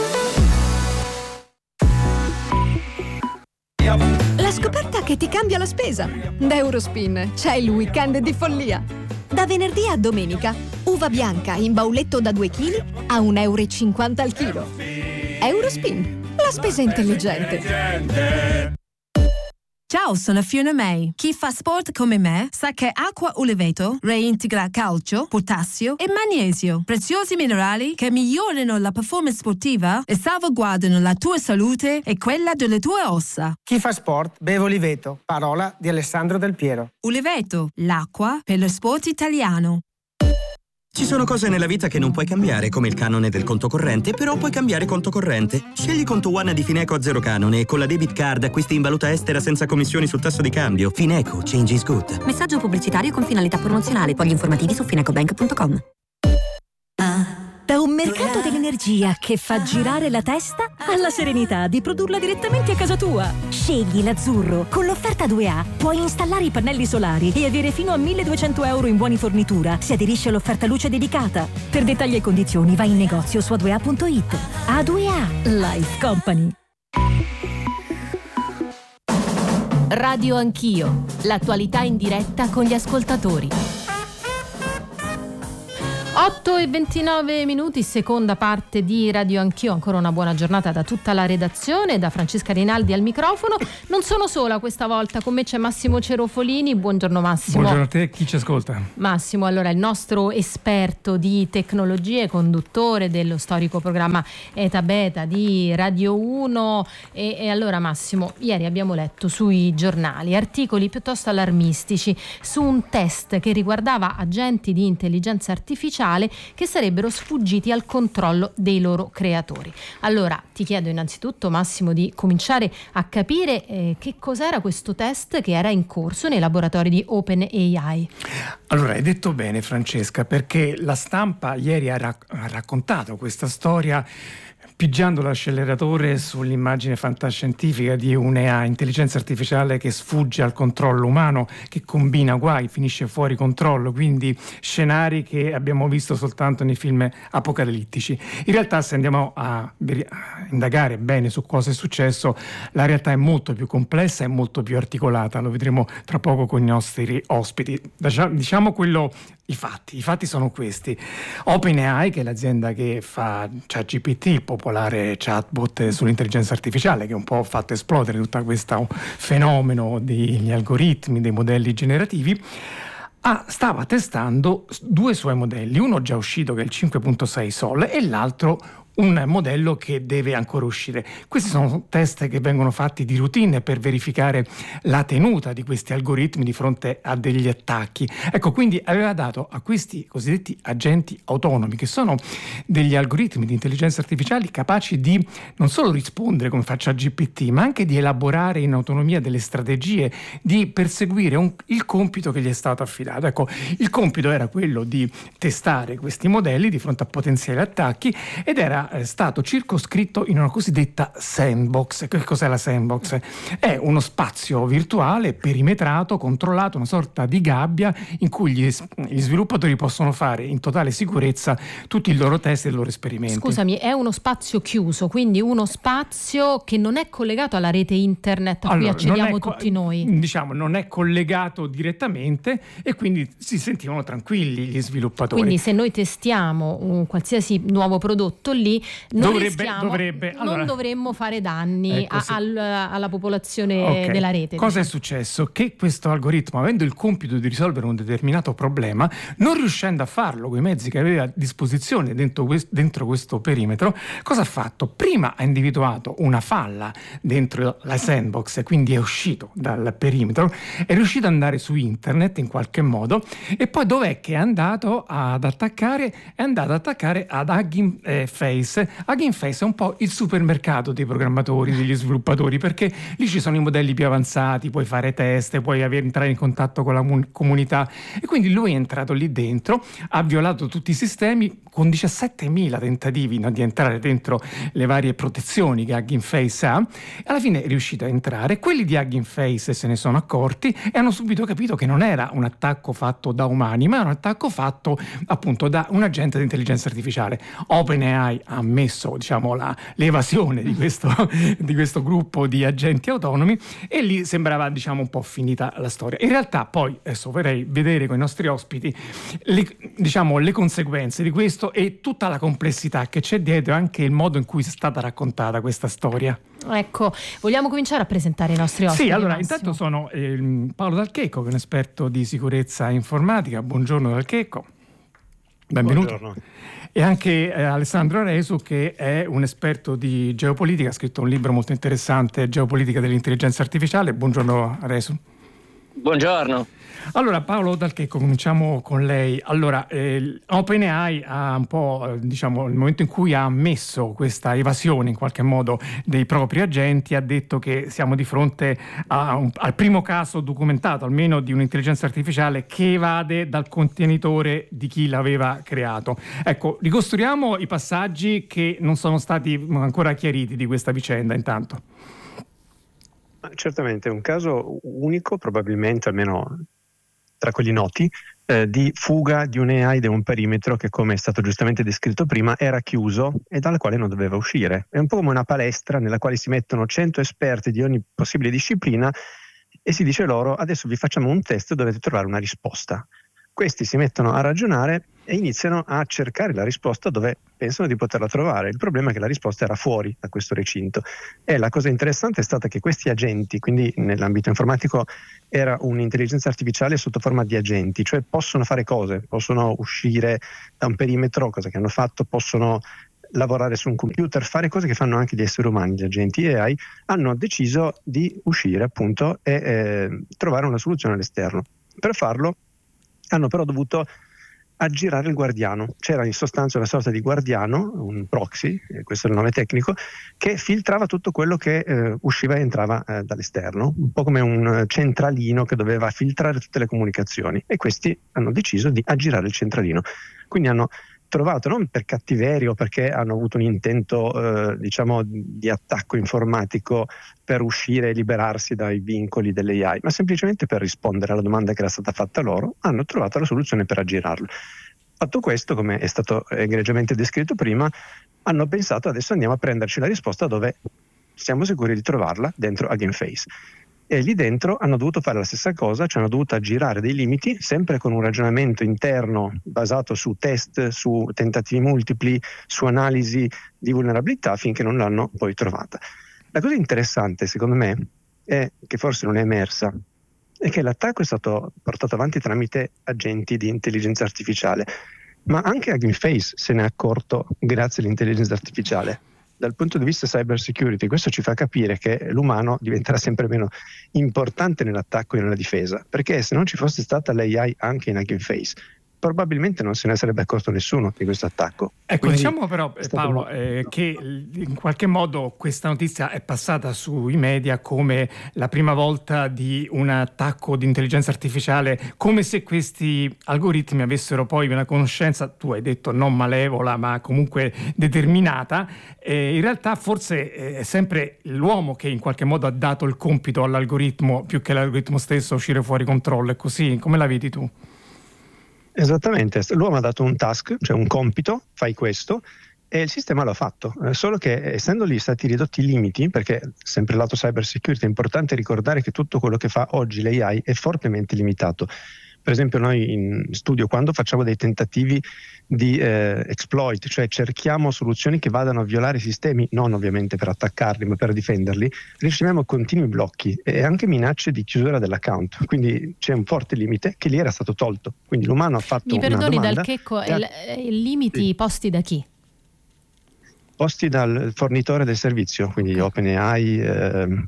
La scoperta che ti cambia la spesa. Da Eurospin c'è il weekend di follia. Da venerdì a domenica, uva bianca in bauletto da due chili a un euro e cinquanta al chilo. Eurospin, la spesa intelligente. Ciao, sono Fiona May. Chi fa sport come me sa che acqua Uliveto reintegra calcio, potassio e magnesio, preziosi minerali che migliorano la performance sportiva e salvaguardano la tua salute e quella delle tue ossa. Chi fa sport beve Uliveto, parola di Alessandro Del Piero. Uliveto, l'acqua per lo sport italiano. Ci sono cose nella vita che non puoi cambiare, come il canone del conto corrente, però puoi cambiare conto corrente. Scegli Conto One di Fineco a zero canone e con la debit card acquisti in valuta estera senza commissioni sul tasso di cambio. Fineco, change is good. Messaggio pubblicitario con finalità promozionale. Poi gli informativi su finecobank punto com. Da un mercato dell'energia che fa girare la testa alla serenità di produrla direttamente a casa tua. Scegli l'azzurro. Con l'offerta due A puoi installare i pannelli solari e avere fino a milleduecento euro in buoni fornitura se aderisci all'offerta luce dedicata. Per dettagli e condizioni vai in negozio su a due a punto it. A due A Life Company. Radio Anch'io, l'attualità in diretta con gli ascoltatori. otto e ventinove minuti, seconda parte di Radio Anch'io. Ancora una buona giornata da tutta la redazione, da Francesca Rinaldi al microfono. Non sono sola questa volta, con me c'è Massimo Cerofolini. Buongiorno Massimo. Buongiorno a te, chi ci ascolta? Massimo, allora, il nostro esperto di tecnologie, conduttore dello storico programma Eta Beta di Radio uno. E, e allora Massimo, ieri abbiamo letto sui giornali articoli piuttosto allarmistici su un test che riguardava agenti di intelligenza artificiale che sarebbero sfuggiti al controllo dei loro creatori. Allora ti chiedo innanzitutto Massimo di cominciare a capire eh, che cos'era questo test che era in corso nei laboratori di OpenAI. Allora hai detto bene Francesca, perché la stampa ieri ha, rac- ha raccontato questa storia pigiando l'acceleratore sull'immagine fantascientifica di un'A I, intelligenza artificiale che sfugge al controllo umano, che combina guai, finisce fuori controllo, quindi scenari che abbiamo visto soltanto nei film apocalittici. In realtà, se andiamo a, a indagare bene su cosa è successo, la realtà è molto più complessa e molto più articolata, lo vedremo tra poco con i nostri ospiti. Diciamo quello I fatti, i fatti sono questi. OpenAI, che è l'azienda che fa ChatGPT, il popolare chatbot sull'intelligenza artificiale, che un po' ha fatto esplodere tutto questo fenomeno degli algoritmi, dei modelli generativi, ah, stava testando due suoi modelli, uno già uscito che è il cinque punto sei Sol e l'altro un modello che deve ancora uscire. Questi sono test che vengono fatti di routine per verificare la tenuta di questi algoritmi di fronte a degli attacchi. Ecco, quindi aveva dato a questi cosiddetti agenti autonomi, che sono degli algoritmi di intelligenza artificiale capaci di non solo rispondere come fa ChatGPT, ma anche di elaborare in autonomia delle strategie, di perseguire un, il compito che gli è stato affidato. Ecco, il compito era quello di testare questi modelli di fronte a potenziali attacchi ed era è stato circoscritto in una cosiddetta sandbox. Che cos'è la sandbox? È uno spazio virtuale perimetrato, controllato, una sorta di gabbia in cui gli, gli sviluppatori possono fare in totale sicurezza tutti i loro test e i loro esperimenti. Scusami, è uno spazio chiuso, quindi uno spazio che non è collegato alla rete internet a allora, cui accediamo co- tutti noi. Diciamo, non è collegato direttamente e quindi si sentivano tranquilli gli sviluppatori. Quindi se noi testiamo un qualsiasi nuovo prodotto lì, non dovrebbe, rischiamo, dovrebbe, non allora, dovremmo fare danni ecco, a, sì. al, alla popolazione okay. della rete. Cosa diciamo. è successo? Che questo algoritmo, avendo il compito di risolvere un determinato problema, non riuscendo a farlo con i mezzi che aveva a disposizione dentro, quest- dentro questo perimetro, cosa ha fatto? Prima ha individuato una falla dentro la sandbox, quindi è uscito dal perimetro, è riuscito ad andare su internet in qualche modo e poi dov'è che è andato ad attaccare? È andato ad attaccare ad Hugging Face. Hugging Face è un po' il supermercato dei programmatori, degli sviluppatori, perché lì ci sono i modelli più avanzati, puoi fare test, puoi avere, entrare in contatto con la mun- comunità e quindi lui è entrato lì dentro, ha violato tutti i sistemi con diciassettemila tentativi no, di entrare dentro le varie protezioni che Hugging Face ha e alla fine è riuscito a entrare. Quelli di Hugging Face se ne sono accorti e hanno subito capito che non era un attacco fatto da umani, ma era un attacco fatto appunto da un agente di intelligenza artificiale. OpenAI ha ammesso diciamo la, l'evasione di questo, di questo gruppo di agenti autonomi e lì sembrava diciamo un po' finita la storia. In realtà poi adesso vorrei vedere con i nostri ospiti le, diciamo, le conseguenze di questo e tutta la complessità che c'è dietro e anche il modo in cui è stata raccontata questa storia. Ecco, vogliamo cominciare a presentare i nostri ospiti? Sì, allora Massimo. Intanto sono eh, Paolo Dal Checco, che è un esperto di sicurezza informatica. Buongiorno Dal Checco. Benvenuto. Buongiorno. E anche eh, Alessandro Resu, che è un esperto di geopolitica, ha scritto un libro molto interessante, Geopolitica dell'intelligenza artificiale. Buongiorno Resu. Buongiorno. Allora Paolo Dalchecco, cominciamo con lei. Allora, eh, OpenAI ha un po', eh, diciamo, nel momento in cui ha ammesso questa evasione in qualche modo dei propri agenti, ha detto che siamo di fronte a un, al primo caso documentato, almeno di un'intelligenza artificiale che evade dal contenitore di chi l'aveva creato. Ecco, ricostruiamo i passaggi che non sono stati ancora chiariti di questa vicenda intanto. Certamente è un caso unico, probabilmente almeno tra quelli noti, eh, di fuga di un A I da un perimetro che, come è stato giustamente descritto prima, era chiuso e dal quale non doveva uscire. È un po' come una palestra nella quale si mettono cento esperti di ogni possibile disciplina e si dice loro: adesso vi facciamo un test e dovete trovare una risposta. Questi si mettono a ragionare e iniziano a cercare la risposta dove pensano di poterla trovare. Il problema è che la risposta era fuori da questo recinto. E la cosa interessante è stata che questi agenti, quindi nell'ambito informatico era un'intelligenza artificiale sotto forma di agenti, cioè possono fare cose, possono uscire da un perimetro, cosa che hanno fatto, possono lavorare su un computer, fare cose che fanno anche gli esseri umani. Gli agenti A I hanno deciso di uscire appunto e eh, trovare una soluzione all'esterno. Per farlo hanno però dovuto aggirare il guardiano. C'era in sostanza una sorta di guardiano, un proxy, eh, questo è il nome tecnico, che filtrava tutto quello che eh, usciva e entrava eh, dall'esterno, un po' come un centralino che doveva filtrare tutte le comunicazioni, e questi hanno deciso di aggirare il centralino. Quindi hanno trovato, non per cattiveria o perché hanno avuto un intento eh, diciamo di attacco informatico per uscire e liberarsi dai vincoli delle A I, ma semplicemente per rispondere alla domanda che era stata fatta loro, hanno trovato la soluzione per aggirarlo. Fatto questo, come è stato egregiamente descritto prima, hanno pensato: adesso andiamo a prenderci la risposta dove siamo sicuri di trovarla, dentro Hugging Face. E lì dentro hanno dovuto fare la stessa cosa, cioè hanno dovuto aggirare dei limiti, sempre con un ragionamento interno basato su test, su tentativi multipli, su analisi di vulnerabilità, finché non l'hanno poi trovata. La cosa interessante, secondo me, è che forse non è emersa, è che l'attacco è stato portato avanti tramite agenti di intelligenza artificiale, ma anche Hugging Face se ne è accorto grazie all'intelligenza artificiale. Dal punto di vista cyber security, questo ci fa capire che l'umano diventerà sempre meno importante nell'attacco e nella difesa, perché se non ci fosse stata l'A I anche in Hugging Face, probabilmente non se ne sarebbe accorto nessuno di questo attacco. Ecco, Quindi, diciamo però Paolo eh, che in qualche modo questa notizia è passata sui media come la prima volta di un attacco di intelligenza artificiale, come se questi algoritmi avessero poi una conoscenza, tu hai detto non malevola ma comunque determinata. Eh, in realtà forse è sempre l'uomo che in qualche modo ha dato il compito all'algoritmo più che l'algoritmo stesso a uscire fuori controllo. È così? Come la vedi tu? Esattamente, l'uomo ha dato un task, cioè un compito, fai questo, e il sistema l'ha fatto, eh, solo che essendo lì stati ridotti i limiti, perché sempre lato cyber security è importante ricordare che tutto quello che fa oggi l'A I è fortemente limitato. Per esempio noi in studio, quando facciamo dei tentativi di eh, exploit, cioè cerchiamo soluzioni che vadano a violare i sistemi, non ovviamente per attaccarli ma per difenderli, riceviamo continui blocchi e anche minacce di chiusura dell'account. Quindi c'è un forte limite che lì era stato tolto. Quindi l'umano ha fatto Mi una perdoni domanda. Dalchecco, e ha... i limiti sì. posti da chi? Posti dal fornitore del servizio, quindi OpenAI, eh,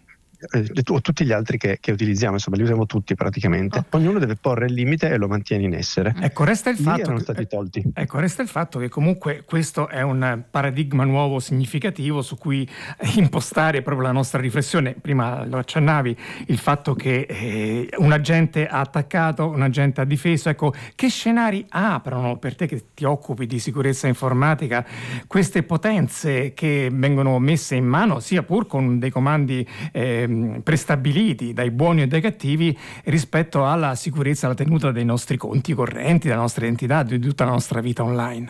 o tutti gli altri che, che utilizziamo, insomma li usiamo tutti praticamente. Okay. Ognuno deve porre il limite e lo mantiene in essere. Ecco, resta il Lì fatto erano che, stati tolti. Ecco, resta il fatto che comunque questo è un paradigma nuovo significativo su cui impostare proprio la nostra riflessione. Prima lo accennavi, il fatto che eh, un agente ha attaccato, un agente ha difeso. Ecco, che scenari aprono per te che ti occupi di sicurezza informatica queste potenze che vengono messe in mano, sia pur con dei comandi eh, prestabiliti dai buoni e dai cattivi rispetto alla sicurezza, alla tenuta dei nostri conti correnti, della nostra identità, di tutta la nostra vita online?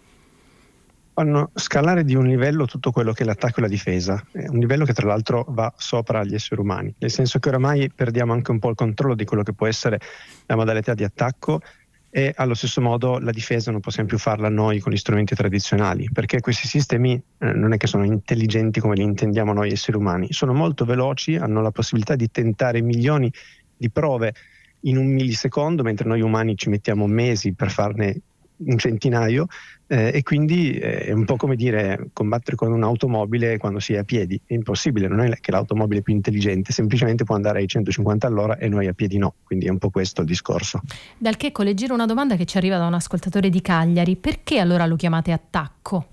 Fanno scalare di un livello tutto quello che è l'attacco e la difesa, è un livello che tra l'altro va sopra gli esseri umani, nel senso che oramai perdiamo anche un po' il controllo di quello che può essere la modalità di attacco, e allo stesso modo la difesa non possiamo più farla noi con gli strumenti tradizionali, perché questi sistemi eh, non è che sono intelligenti come li intendiamo noi esseri umani, sono molto veloci, hanno la possibilità di tentare milioni di prove in un millisecondo, mentre noi umani ci mettiamo mesi per farne un centinaio, eh, e quindi è un po' come dire combattere con un'automobile quando si è a piedi. È impossibile, non è che l'automobile è più intelligente, semplicemente può andare ai centocinquanta all'ora e noi a piedi no, quindi è un po' questo il discorso. Dal Checco le giro una domanda che ci arriva da un ascoltatore di Cagliari: perché allora lo chiamate attacco?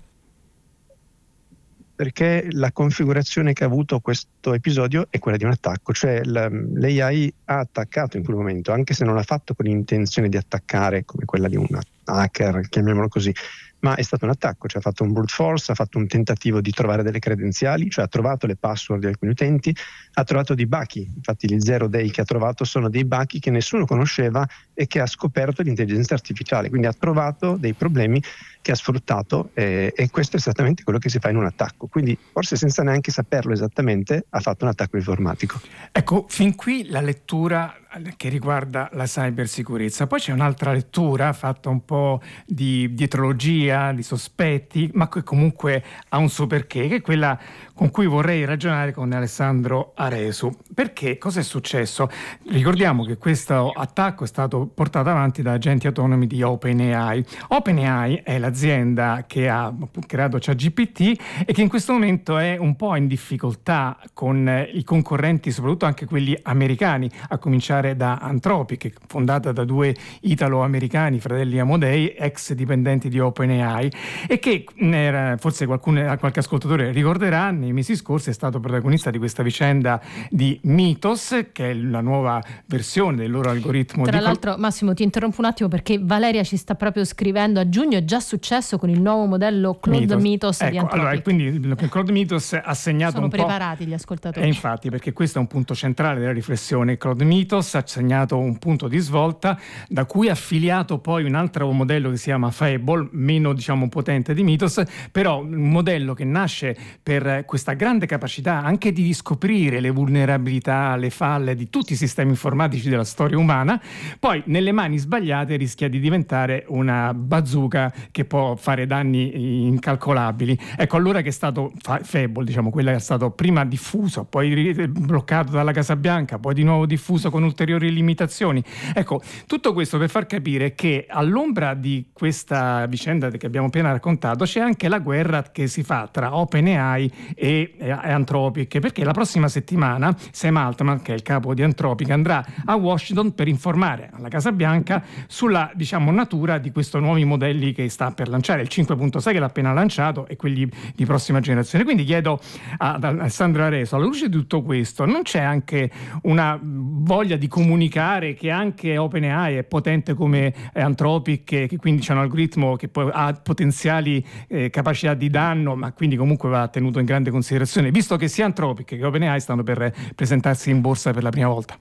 Perché la configurazione che ha avuto questo episodio è quella di un attacco, cioè l'A I ha attaccato in quel momento, anche se non l'ha fatto con l'intenzione di attaccare come quella di un hacker, chiamiamolo così, ma è stato un attacco, cioè ha fatto un brute force, ha fatto un tentativo di trovare delle credenziali, cioè ha trovato le password di alcuni utenti, ha trovato dei bachi, infatti gli zero day che ha trovato sono dei bachi che nessuno conosceva e che ha scoperto l'intelligenza artificiale, quindi ha trovato dei problemi che ha sfruttato, eh, e questo è esattamente quello che si fa in un attacco, quindi forse senza neanche saperlo esattamente ha fatto un attacco informatico. Ecco, fin qui la lettura che riguarda la cybersicurezza. Poi c'è un'altra lettura fatta un po' di dietrologia, di sospetti, ma che comunque ha un suo perché, che è quella con cui vorrei ragionare con Alessandro Aresu. Perché? Cosa è successo? Ricordiamo che questo attacco è stato portato avanti da agenti autonomi di OpenAI. OpenAI è l'azienda che ha creato ChatGPT e che in questo momento è un po' in difficoltà con i concorrenti, soprattutto anche quelli americani, a cominciare da Anthropic, fondata da due italo-americani, fratelli Amodei, ex dipendenti di OpenAI, e che era, forse qualcuno, qualche ascoltatore ricorderà, nei mesi scorsi è stato protagonista di questa vicenda di Mythos, che è la nuova versione del loro algoritmo. Tra di l'altro, Massimo, ti interrompo un attimo perché Valeria ci sta proprio scrivendo: a giugno è già successo con il nuovo modello Claude Mythos, Mythos ecco, di Anthropic. Allora, quindi il Claude Mythos ha segnato Sono un preparati po'... gli ascoltatori. E infatti, perché questo è un punto centrale della riflessione. Claude Mythos ha segnato un punto di svolta, da cui ha filiato poi un altro modello che si chiama Fable, meno diciamo potente di Mythos, però un modello che nasce per questa grande capacità anche di scoprire le vulnerabilità, le falle di tutti i sistemi informatici della storia umana. Poi nelle mani sbagliate rischia di diventare una bazooka che può fare danni incalcolabili. Ecco, allora che è stato Fable, diciamo, quella che è stato prima diffuso, poi bloccato dalla Casa Bianca, poi di nuovo diffuso con ulteriori limitazioni. Ecco, tutto questo per far capire che all'ombra di questa vicenda che abbiamo appena raccontato c'è anche la guerra che si fa tra OpenAI e, e Anthropic, perché la prossima settimana Sam Altman, che è il capo di Anthropic, andrà a Washington per informare alla Casa Bianca sulla, diciamo, natura di questi nuovi modelli che sta per lanciare, il cinque punto sei che l'ha appena lanciato e quelli di prossima generazione. Quindi chiedo ad Alessandro Aresu, alla luce di tutto questo, non c'è anche una voglia di comunicare che anche OpenAI è potente come Anthropic, che, che quindi c'è un algoritmo che poi ha potenziali eh, capacità di danno, ma quindi comunque va tenuto in grande considerazione, visto che sia Anthropic che OpenAI stanno per presentarsi in borsa per la prima volta?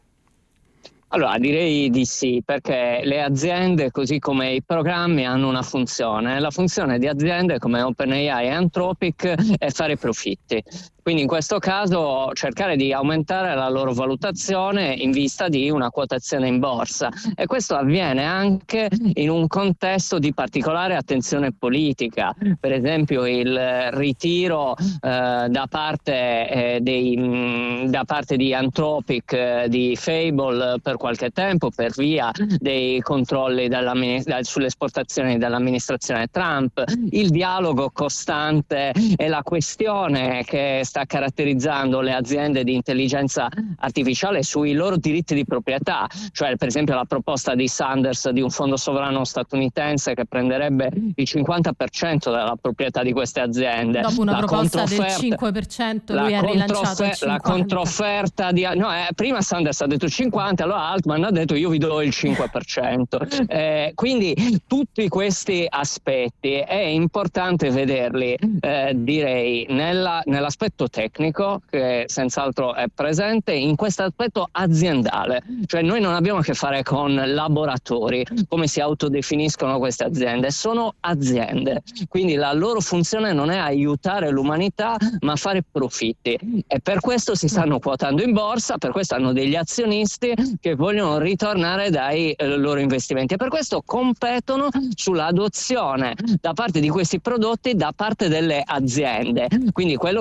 Allora, direi di sì, perché le aziende, così come i programmi, hanno una funzione. La funzione di aziende come OpenAI e Anthropic è fare profitti. Quindi in questo caso cercare di aumentare la loro valutazione in vista di una quotazione in borsa, e questo avviene anche in un contesto di particolare attenzione politica, per esempio il ritiro eh, da parte eh, dei mh, da parte di Anthropic eh, di Fable per qualche tempo per via dei controlli sulle esportazioni dell'amministrazione Trump, il dialogo costante e la questione che sta caratterizzando le aziende di intelligenza artificiale sui loro diritti di proprietà, cioè per esempio la proposta di Sanders di un fondo sovrano statunitense che prenderebbe il cinquanta per cento della proprietà di queste aziende. Dopo una la proposta del cinque per cento lui ha rilanciato il cinquanta per cento. La controfferta di... No, eh, prima Sanders ha detto cinquanta, allora Altman ha detto io vi do il cinque per cento. Eh, quindi tutti questi aspetti è importante vederli, eh, direi, nella, nell'aspetto tecnico, che senz'altro è presente, in questo aspetto aziendale, cioè noi non abbiamo a che fare con laboratori, come si autodefiniscono queste aziende, sono aziende, quindi la loro funzione non è aiutare l'umanità ma fare profitti, e per questo si stanno quotando in borsa, per questo hanno degli azionisti che vogliono ritornare dai eh, loro investimenti, e per questo competono sull'adozione da parte di questi prodotti da parte delle aziende. Quindi quello che in questo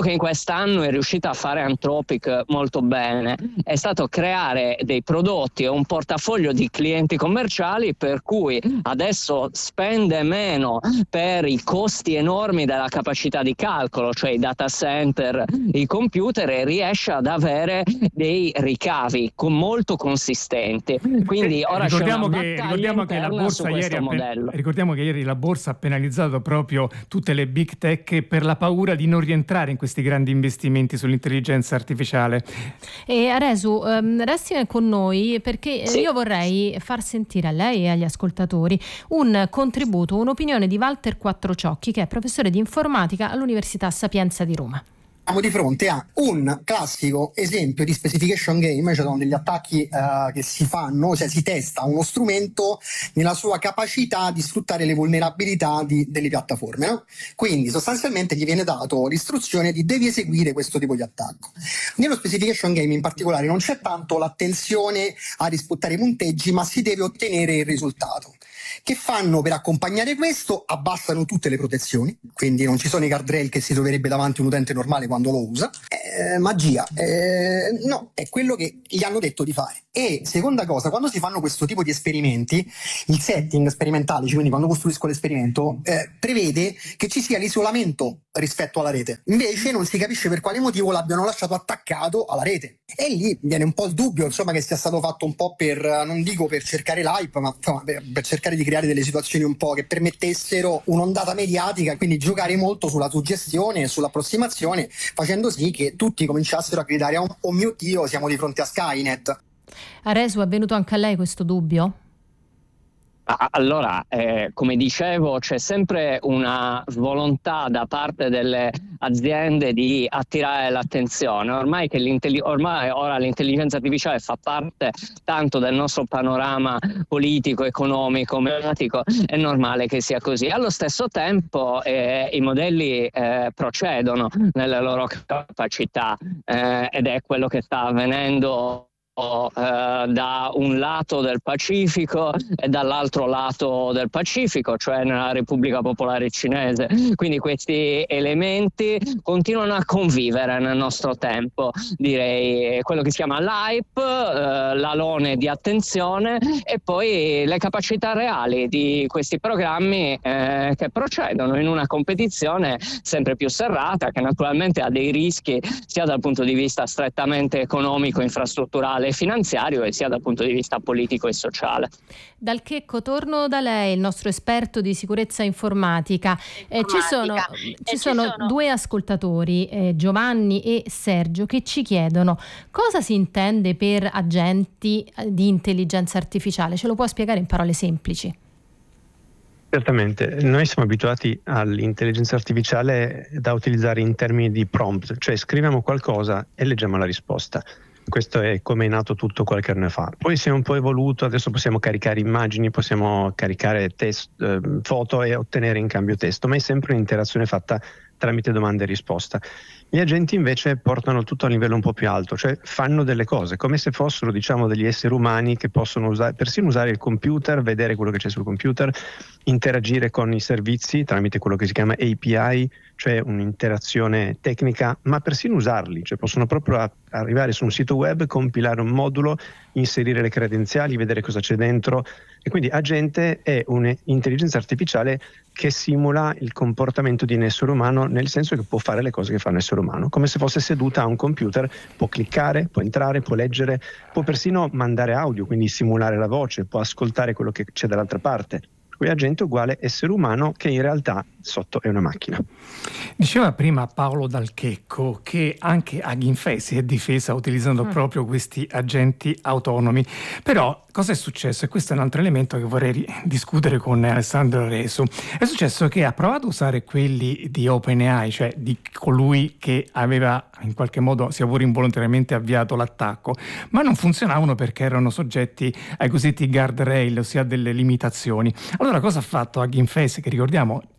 quest'anno è riuscita a fare Anthropic molto bene è stato creare dei prodotti e un portafoglio di clienti commerciali per cui adesso spende meno per i costi enormi della capacità di calcolo, cioè i data center, i computer, e riesce ad avere dei ricavi con molto consistenti. Quindi ora ricordiamo c'è una che, battaglia ricordiamo che la borsa ieri ha modello. ricordiamo che ieri la borsa ha penalizzato proprio tutte le big tech per la paura di non rientrare in questi grandi investimenti sull'intelligenza artificiale. E Aresu, um, resti con noi perché sì. io vorrei far sentire a lei e agli ascoltatori un contributo, un'opinione di Walter Quattrociocchi, che è professore di informatica all'Università Sapienza di Roma. Siamo di fronte a un classico esempio di specification game, cioè sono degli attacchi uh, che si fanno, cioè si testa uno strumento nella sua capacità di sfruttare le vulnerabilità di, delle piattaforme, no? Quindi sostanzialmente gli viene dato l'istruzione di devi eseguire questo tipo di attacco. Nello specification game in particolare non c'è tanto l'attenzione a rispettare i punteggi, ma si deve ottenere il risultato. Che fanno per accompagnare questo? Abbassano tutte le protezioni, quindi non ci sono i guardrail che si troverebbe davanti un utente normale quando lo usa. Eh, magia, eh, no, è quello che gli hanno detto di fare. E seconda cosa, quando si fanno questo tipo di esperimenti, il setting sperimentale, quindi quando costruisco l'esperimento, eh, prevede che ci sia l'isolamento rispetto alla rete. Invece non si capisce per quale motivo l'abbiano lasciato attaccato alla rete. E lì viene un po' il dubbio, insomma, che sia stato fatto un po' per, non dico per cercare l'hype, ma insomma, per, per cercare di creare delle situazioni un po' che permettessero un'ondata mediatica, quindi giocare molto sulla suggestione e sull'approssimazione, facendo sì che tutti cominciassero a gridare oh, oh mio Dio, siamo di fronte a Skynet. Aresu, è venuto anche a lei questo dubbio? Allora, eh, come dicevo, c'è sempre una volontà da parte delle aziende di attirare l'attenzione. Ormai che ormai ora l'intelligenza artificiale fa parte tanto del nostro panorama politico, economico, mediatico, è normale che sia così. Allo stesso tempo eh, i modelli eh, procedono nelle loro capacità eh, ed è quello che sta avvenendo Uh, da un lato del Pacifico e dall'altro lato del Pacifico, cioè nella Repubblica Popolare Cinese. Quindi questi elementi continuano a convivere nel nostro tempo, direi quello che si chiama l'hype, uh, l'alone di attenzione e poi le capacità reali di questi programmi eh, che procedono in una competizione sempre più serrata, che naturalmente ha dei rischi sia dal punto di vista strettamente economico, infrastrutturale, finanziario e sia dal punto di vista politico e sociale. Dal Checco, torno da lei, il nostro esperto di sicurezza informatica. Eh, ci sono, eh, ci sono, sono due ascoltatori, eh, Giovanni e Sergio, che ci chiedono cosa si intende per agenti di intelligenza artificiale. Ce lo può spiegare in parole semplici? Certamente, noi siamo abituati all'intelligenza artificiale da utilizzare in termini di prompt, cioè scriviamo qualcosa e leggiamo la risposta. Questo è come è nato tutto qualche anno fa. Poi si è un po' evoluto, adesso possiamo caricare immagini, possiamo caricare test, eh, foto e ottenere in cambio testo, ma è sempre un'interazione fatta tramite domanda e risposta. Gli agenti invece portano tutto a livello un po' più alto, cioè fanno delle cose come se fossero, diciamo, degli esseri umani che possono usare, persino usare il computer, vedere quello che c'è sul computer, interagire con i servizi tramite quello che si chiama A P I, cioè un'interazione tecnica, ma persino usarli, cioè possono proprio a, arrivare su un sito web, compilare un modulo, inserire le credenziali, vedere cosa c'è dentro. E quindi agente è un'intelligenza artificiale che simula il comportamento di un essere umano, nel senso che può fare le cose che fa un essere umano, come se fosse seduta a un computer, può cliccare, può entrare, può leggere, può persino mandare audio, quindi simulare la voce, può ascoltare quello che c'è dall'altra parte. Qui agente uguale essere umano che in realtà sotto è una macchina. Diceva prima Paolo Dal Checco che anche Hugging Face si è difesa utilizzando mm. proprio questi agenti autonomi. Però cosa è successo? E questo è un altro elemento che vorrei discutere con Alessandro Aresu. È successo che ha provato a usare quelli di OpenAI, cioè di colui che aveva in qualche modo, sia pure involontariamente, avviato l'attacco, ma non funzionavano perché erano soggetti ai cosiddetti guardrail, ossia delle limitazioni. Allora cosa ha fatto Hugging Face, che ricordiamo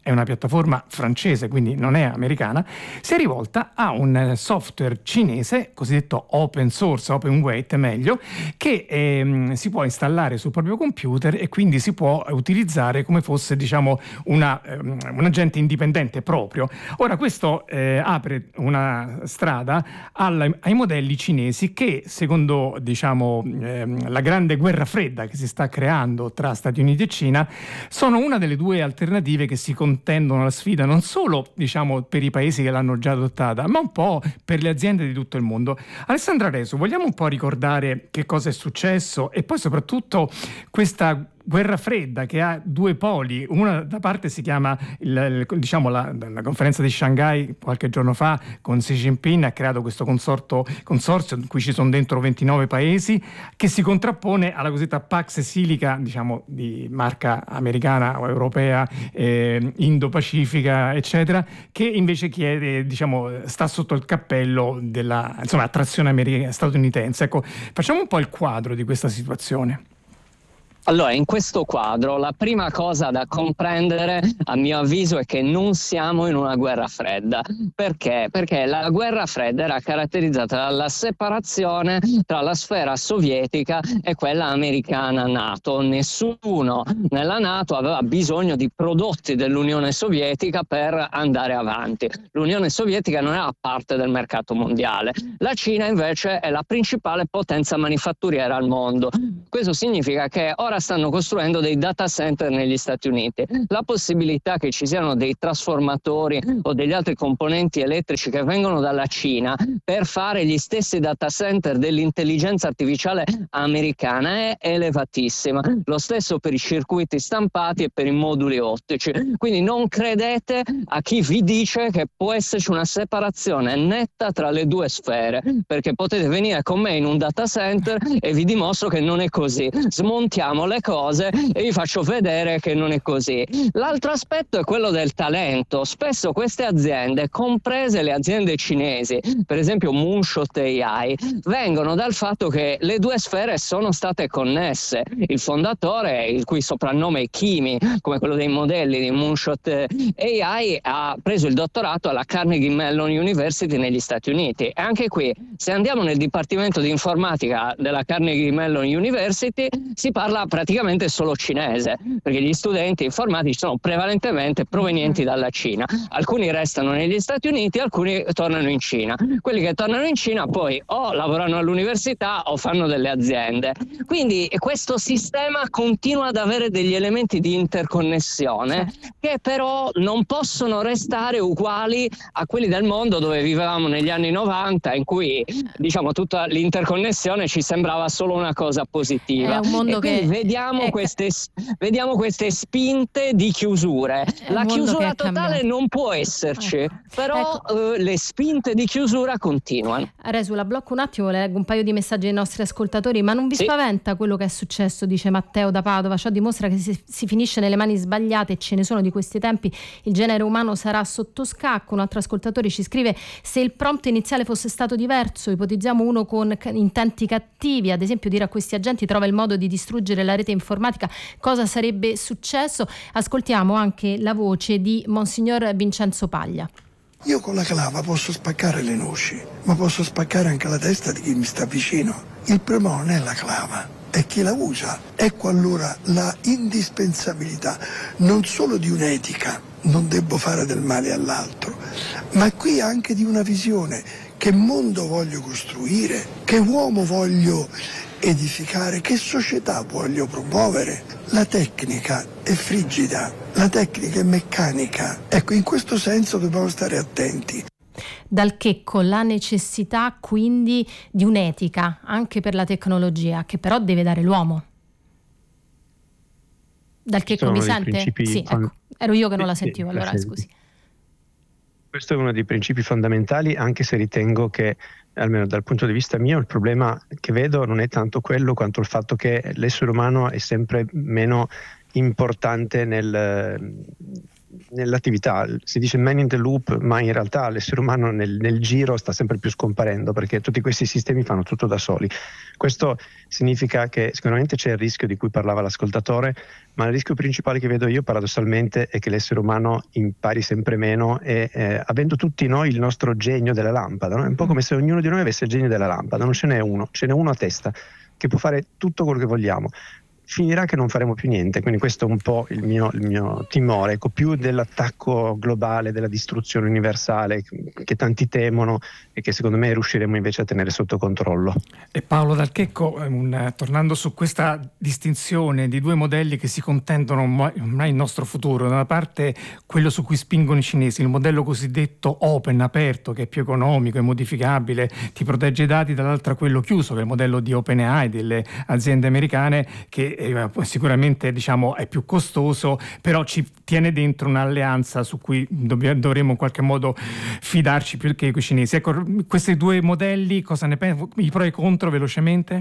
è una piattaforma francese, quindi non è americana, si è rivolta a un software cinese, cosiddetto open source, open weight meglio, che ehm, si può installare sul proprio computer e quindi si può utilizzare come fosse, diciamo, una, um, un agente indipendente proprio. Ora questo eh, apre una strada alla, ai modelli cinesi che, secondo, diciamo, ehm, la grande guerra fredda che si sta creando tra Stati Uniti e Cina, sono una delle due alternative che si contendono la sfida, non solo, diciamo, per i paesi che l'hanno già adottata, ma un po' per le aziende di tutto il mondo. Alessandra Resu, vogliamo un po' ricordare che cosa è successo e poi soprattutto questa guerra fredda che ha due poli? Una da parte si chiama il, il, diciamo la, la conferenza di Shanghai qualche giorno fa con Xi Jinping ha creato questo consorto, consorzio in cui ci sono dentro ventinove paesi, che si contrappone alla cosiddetta Pax Silica, diciamo di marca americana o europea, eh, Indo-Pacifica eccetera, che invece chiede, diciamo, sta sotto il cappello della, insomma, attrazione americana, statunitense. Ecco, facciamo un po' il quadro di questa situazione. Allora, in questo quadro la prima cosa da comprendere, a mio avviso, è che non siamo in una guerra fredda. Perché? Perché la guerra fredda era caratterizzata dalla separazione tra la sfera sovietica e quella americana NATO. Nessuno nella NATO aveva bisogno di prodotti dell'Unione Sovietica per andare avanti. L'Unione Sovietica non era parte del mercato mondiale. La Cina invece è la principale potenza manifatturiera al mondo. Questo significa che ora stanno costruendo dei data center negli Stati Uniti. La possibilità che ci siano dei trasformatori o degli altri componenti elettrici che vengono dalla Cina per fare gli stessi data center dell'intelligenza artificiale americana è elevatissima. Lo stesso per i circuiti stampati e per i moduli ottici. Quindi non credete a chi vi dice che può esserci una separazione netta tra le due sfere, perché potete venire con me in un data center e vi dimostro che non è così. Smontiamo le cose e vi faccio vedere che non è così. L'altro aspetto è quello del talento. Spesso queste aziende, comprese le aziende cinesi, per esempio Moonshot A I, vengono dal fatto che le due sfere sono state connesse. Il fondatore, il cui soprannome è Kimi, come quello dei modelli di Moonshot A I, ha preso il dottorato alla Carnegie Mellon University negli Stati Uniti. E anche qui, se andiamo nel dipartimento di informatica della Carnegie Mellon University, si parla praticamente solo cinese, perché gli studenti informatici sono prevalentemente provenienti dalla Cina. Alcuni restano negli Stati Uniti, alcuni tornano in Cina. Quelli che tornano in Cina poi o lavorano all'università o fanno delle aziende. Quindi questo sistema continua ad avere degli elementi di interconnessione che però non possono restare uguali a quelli del mondo dove vivevamo negli anni novanta, in cui, diciamo, tutta l'interconnessione ci sembrava solo una cosa positiva. È un mondo e che vediamo, è... queste, vediamo queste spinte di chiusure. La chiusura totale non può esserci, ecco. però ecco. Eh, le spinte di chiusura continuano. Resu, la blocco un attimo, le leggo un paio di messaggi ai nostri ascoltatori. Ma non vi sì. spaventa quello che è successo, dice Matteo da Padova? Ciò dimostra che si, si finisce nelle mani sbagliate, e ce ne sono di questi tempi. Il genere umano sarà sotto scacco. Un altro ascoltatore ci scrive: se il prompt iniziale fosse stato diverso, ipotizziamo uno con intenti cattivi, ad esempio dire a questi agenti trova il modo di distruggere la rete informatica, cosa sarebbe successo? Ascoltiamo anche la voce di Monsignor Vincenzo Paglia. Io con la clava posso spaccare le noci, ma posso spaccare anche la testa di chi mi sta vicino. Il problema non è la clava, è chi la usa. Ecco allora la indispensabilità non solo di un'etica, non devo fare del male all'altro, ma qui anche di una visione. Che mondo voglio costruire? Che uomo voglio edificare? Che società voglio promuovere? La tecnica è frigida, la tecnica è meccanica. Ecco, in questo senso dobbiamo stare attenti. Dal Checco, la necessità quindi di un'etica anche per la tecnologia, che però deve dare l'uomo. Dal Checco, mi sente? Sì, ecco, ero io che non la sentivo, allora scusi. Questo è uno dei principi fondamentali, anche se ritengo che, almeno dal punto di vista mio, il problema che vedo non è tanto quello quanto il fatto che l'essere umano è sempre meno importante nel, nell'attività. Si dice man in the loop, ma in realtà l'essere umano nel, nel giro sta sempre più scomparendo, perché tutti questi sistemi fanno tutto da soli. Questo significa che sicuramente c'è il rischio di cui parlava l'ascoltatore, ma il rischio principale che vedo io paradossalmente è che l'essere umano impari sempre meno e eh, avendo tutti noi il nostro genio della lampada, no? È un po' come se ognuno di noi avesse il genio della lampada, non ce n'è uno, ce n'è uno a testa che può fare tutto quello che vogliamo. Finirà che non faremo più niente, quindi questo è un po' il mio, il mio timore, ecco, più dell'attacco globale, della distruzione universale che tanti temono e che secondo me riusciremo invece a tenere sotto controllo. E Paolo Dal Checco, un, tornando su questa distinzione di due modelli che si contendono ormai il nostro futuro, da una parte quello su cui spingono i cinesi, il modello cosiddetto open, aperto, che è più economico, è modificabile, ti protegge i dati, dall'altra quello chiuso, che è il modello di OpenAI, delle aziende americane, che sicuramente diciamo è più costoso, però ci tiene dentro un'alleanza su cui dovremmo in qualche modo fidarci più che i cinesi. Ecco, questi due modelli, cosa ne pensi? I pro e i contro velocemente?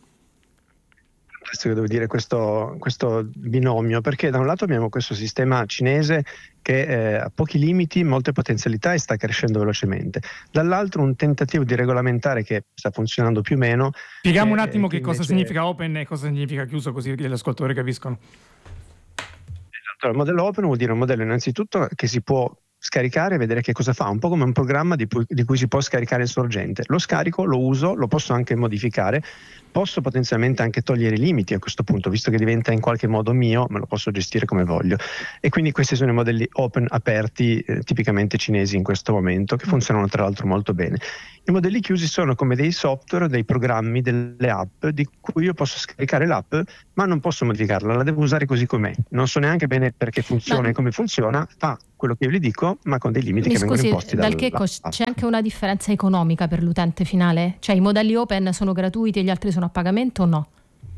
Questo che devo dire, questo, questo binomio, perché da un lato abbiamo questo sistema cinese che eh, ha pochi limiti, molte potenzialità e sta crescendo velocemente, dall'altro un tentativo di regolamentare che sta funzionando più o meno. Spieghiamo un attimo eh, che che cosa invece... significa open e cosa significa chiuso, così che gli ascoltatori capiscono. Esatto, il modello open vuol dire un modello innanzitutto che si può scaricare e vedere che cosa fa, un po' come un programma di, pu- di cui si può scaricare il sorgente. Lo scarico, lo uso, lo posso anche modificare, posso potenzialmente anche togliere i limiti a questo punto, visto che diventa in qualche modo mio, me lo posso gestire come voglio. E quindi questi sono i modelli open aperti, eh, tipicamente cinesi in questo momento, che funzionano tra l'altro molto bene. I modelli chiusi sono come dei software, dei programmi, delle app di cui io posso scaricare l'app, ma non posso modificarla, la devo usare così com'è. Non so neanche bene perché funziona ma... e come funziona, fa quello che io gli dico, ma con dei limiti Mi che scusi, vengono imposti dal Checco, c'è anche una differenza economica per l'utente finale? Cioè i modelli open sono gratuiti e gli altri sono a pagamento o no?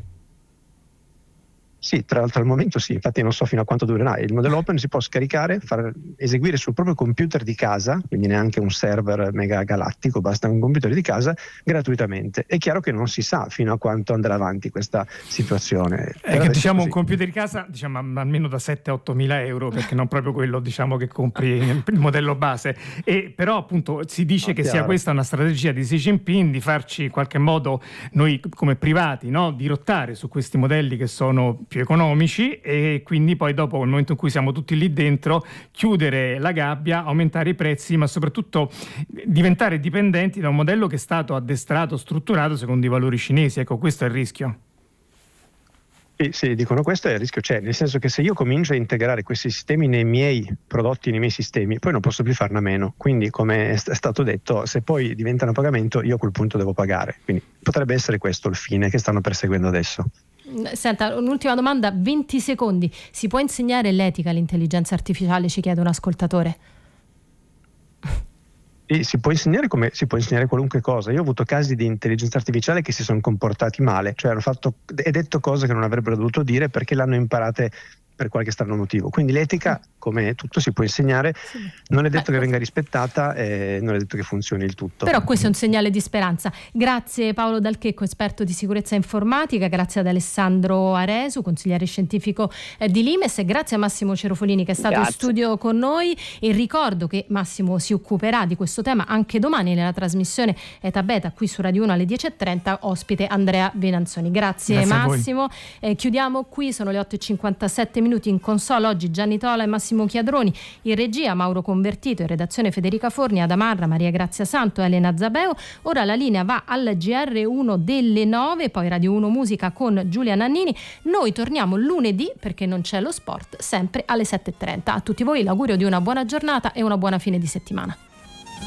Sì, tra l'altro al momento sì, infatti non so fino a quanto durerà. Il modello open si può scaricare, far eseguire sul proprio computer di casa, quindi neanche un server mega galattico, basta un computer di casa, gratuitamente. È chiaro che non si sa fino a quanto andrà avanti questa situazione. È che diciamo un computer di casa, diciamo almeno da sette a otto mila euro, perché non proprio quello diciamo che compri il modello base. E però appunto si dice no, che chiaro. sia questa una strategia di Xi Jinping di farci in qualche modo noi come privati, no, dirottare su questi modelli che sono più economici e quindi poi dopo nel momento in cui siamo tutti lì dentro chiudere la gabbia, aumentare i prezzi, ma soprattutto diventare dipendenti da un modello che è stato addestrato, strutturato secondo i valori cinesi. Ecco, questo è il rischio. Sì, sì, dicono questo è il rischio c'è, nel senso che se io comincio a integrare questi sistemi nei miei prodotti, nei miei sistemi, poi non posso più farne a meno. Quindi, come è stato detto, se poi diventano a pagamento, io a quel punto devo pagare. Quindi potrebbe essere questo il fine che stanno perseguendo adesso. Senta, un'ultima domanda, venti secondi. Si può insegnare l'etica all'intelligenza artificiale? Ci chiede un ascoltatore. Sì, si può insegnare come si può insegnare qualunque cosa. Io ho avuto casi di intelligenza artificiale che si sono comportati male, cioè hanno fatto e detto cose che non avrebbero dovuto dire perché l'hanno imparate per qualche strano motivo. Quindi l'etica, come tutto, si può insegnare, non è detto che venga rispettata e non è detto che funzioni il tutto. Però questo è un segnale di speranza. Grazie Paolo Dal Checco, esperto di sicurezza informatica, grazie ad Alessandro Aresu, consigliere scientifico di Limes, e grazie a Massimo Cerofolini che è stato grazie. in studio con noi. E ricordo che Massimo si occuperà di questo tema anche domani nella trasmissione Eta Beta qui su Radio uno alle dieci e trenta, ospite Andrea Venanzoni. Grazie, grazie Massimo. Eh, chiudiamo qui, sono le otto e cinquantasette minuti. In console oggi Gianni Tola e Massimo Chiadroni, in regia Mauro Convertito, in redazione Federica Forni, Ada Marra, Maria Grazia Santo, Elena Zabeo. Ora la linea va al G R uno delle nove, poi Radio uno Musica con Giulia Nannini. Noi torniamo lunedì perché non c'è lo sport, sempre alle sette e trenta. A tutti voi l'augurio di una buona giornata e una buona fine di settimana.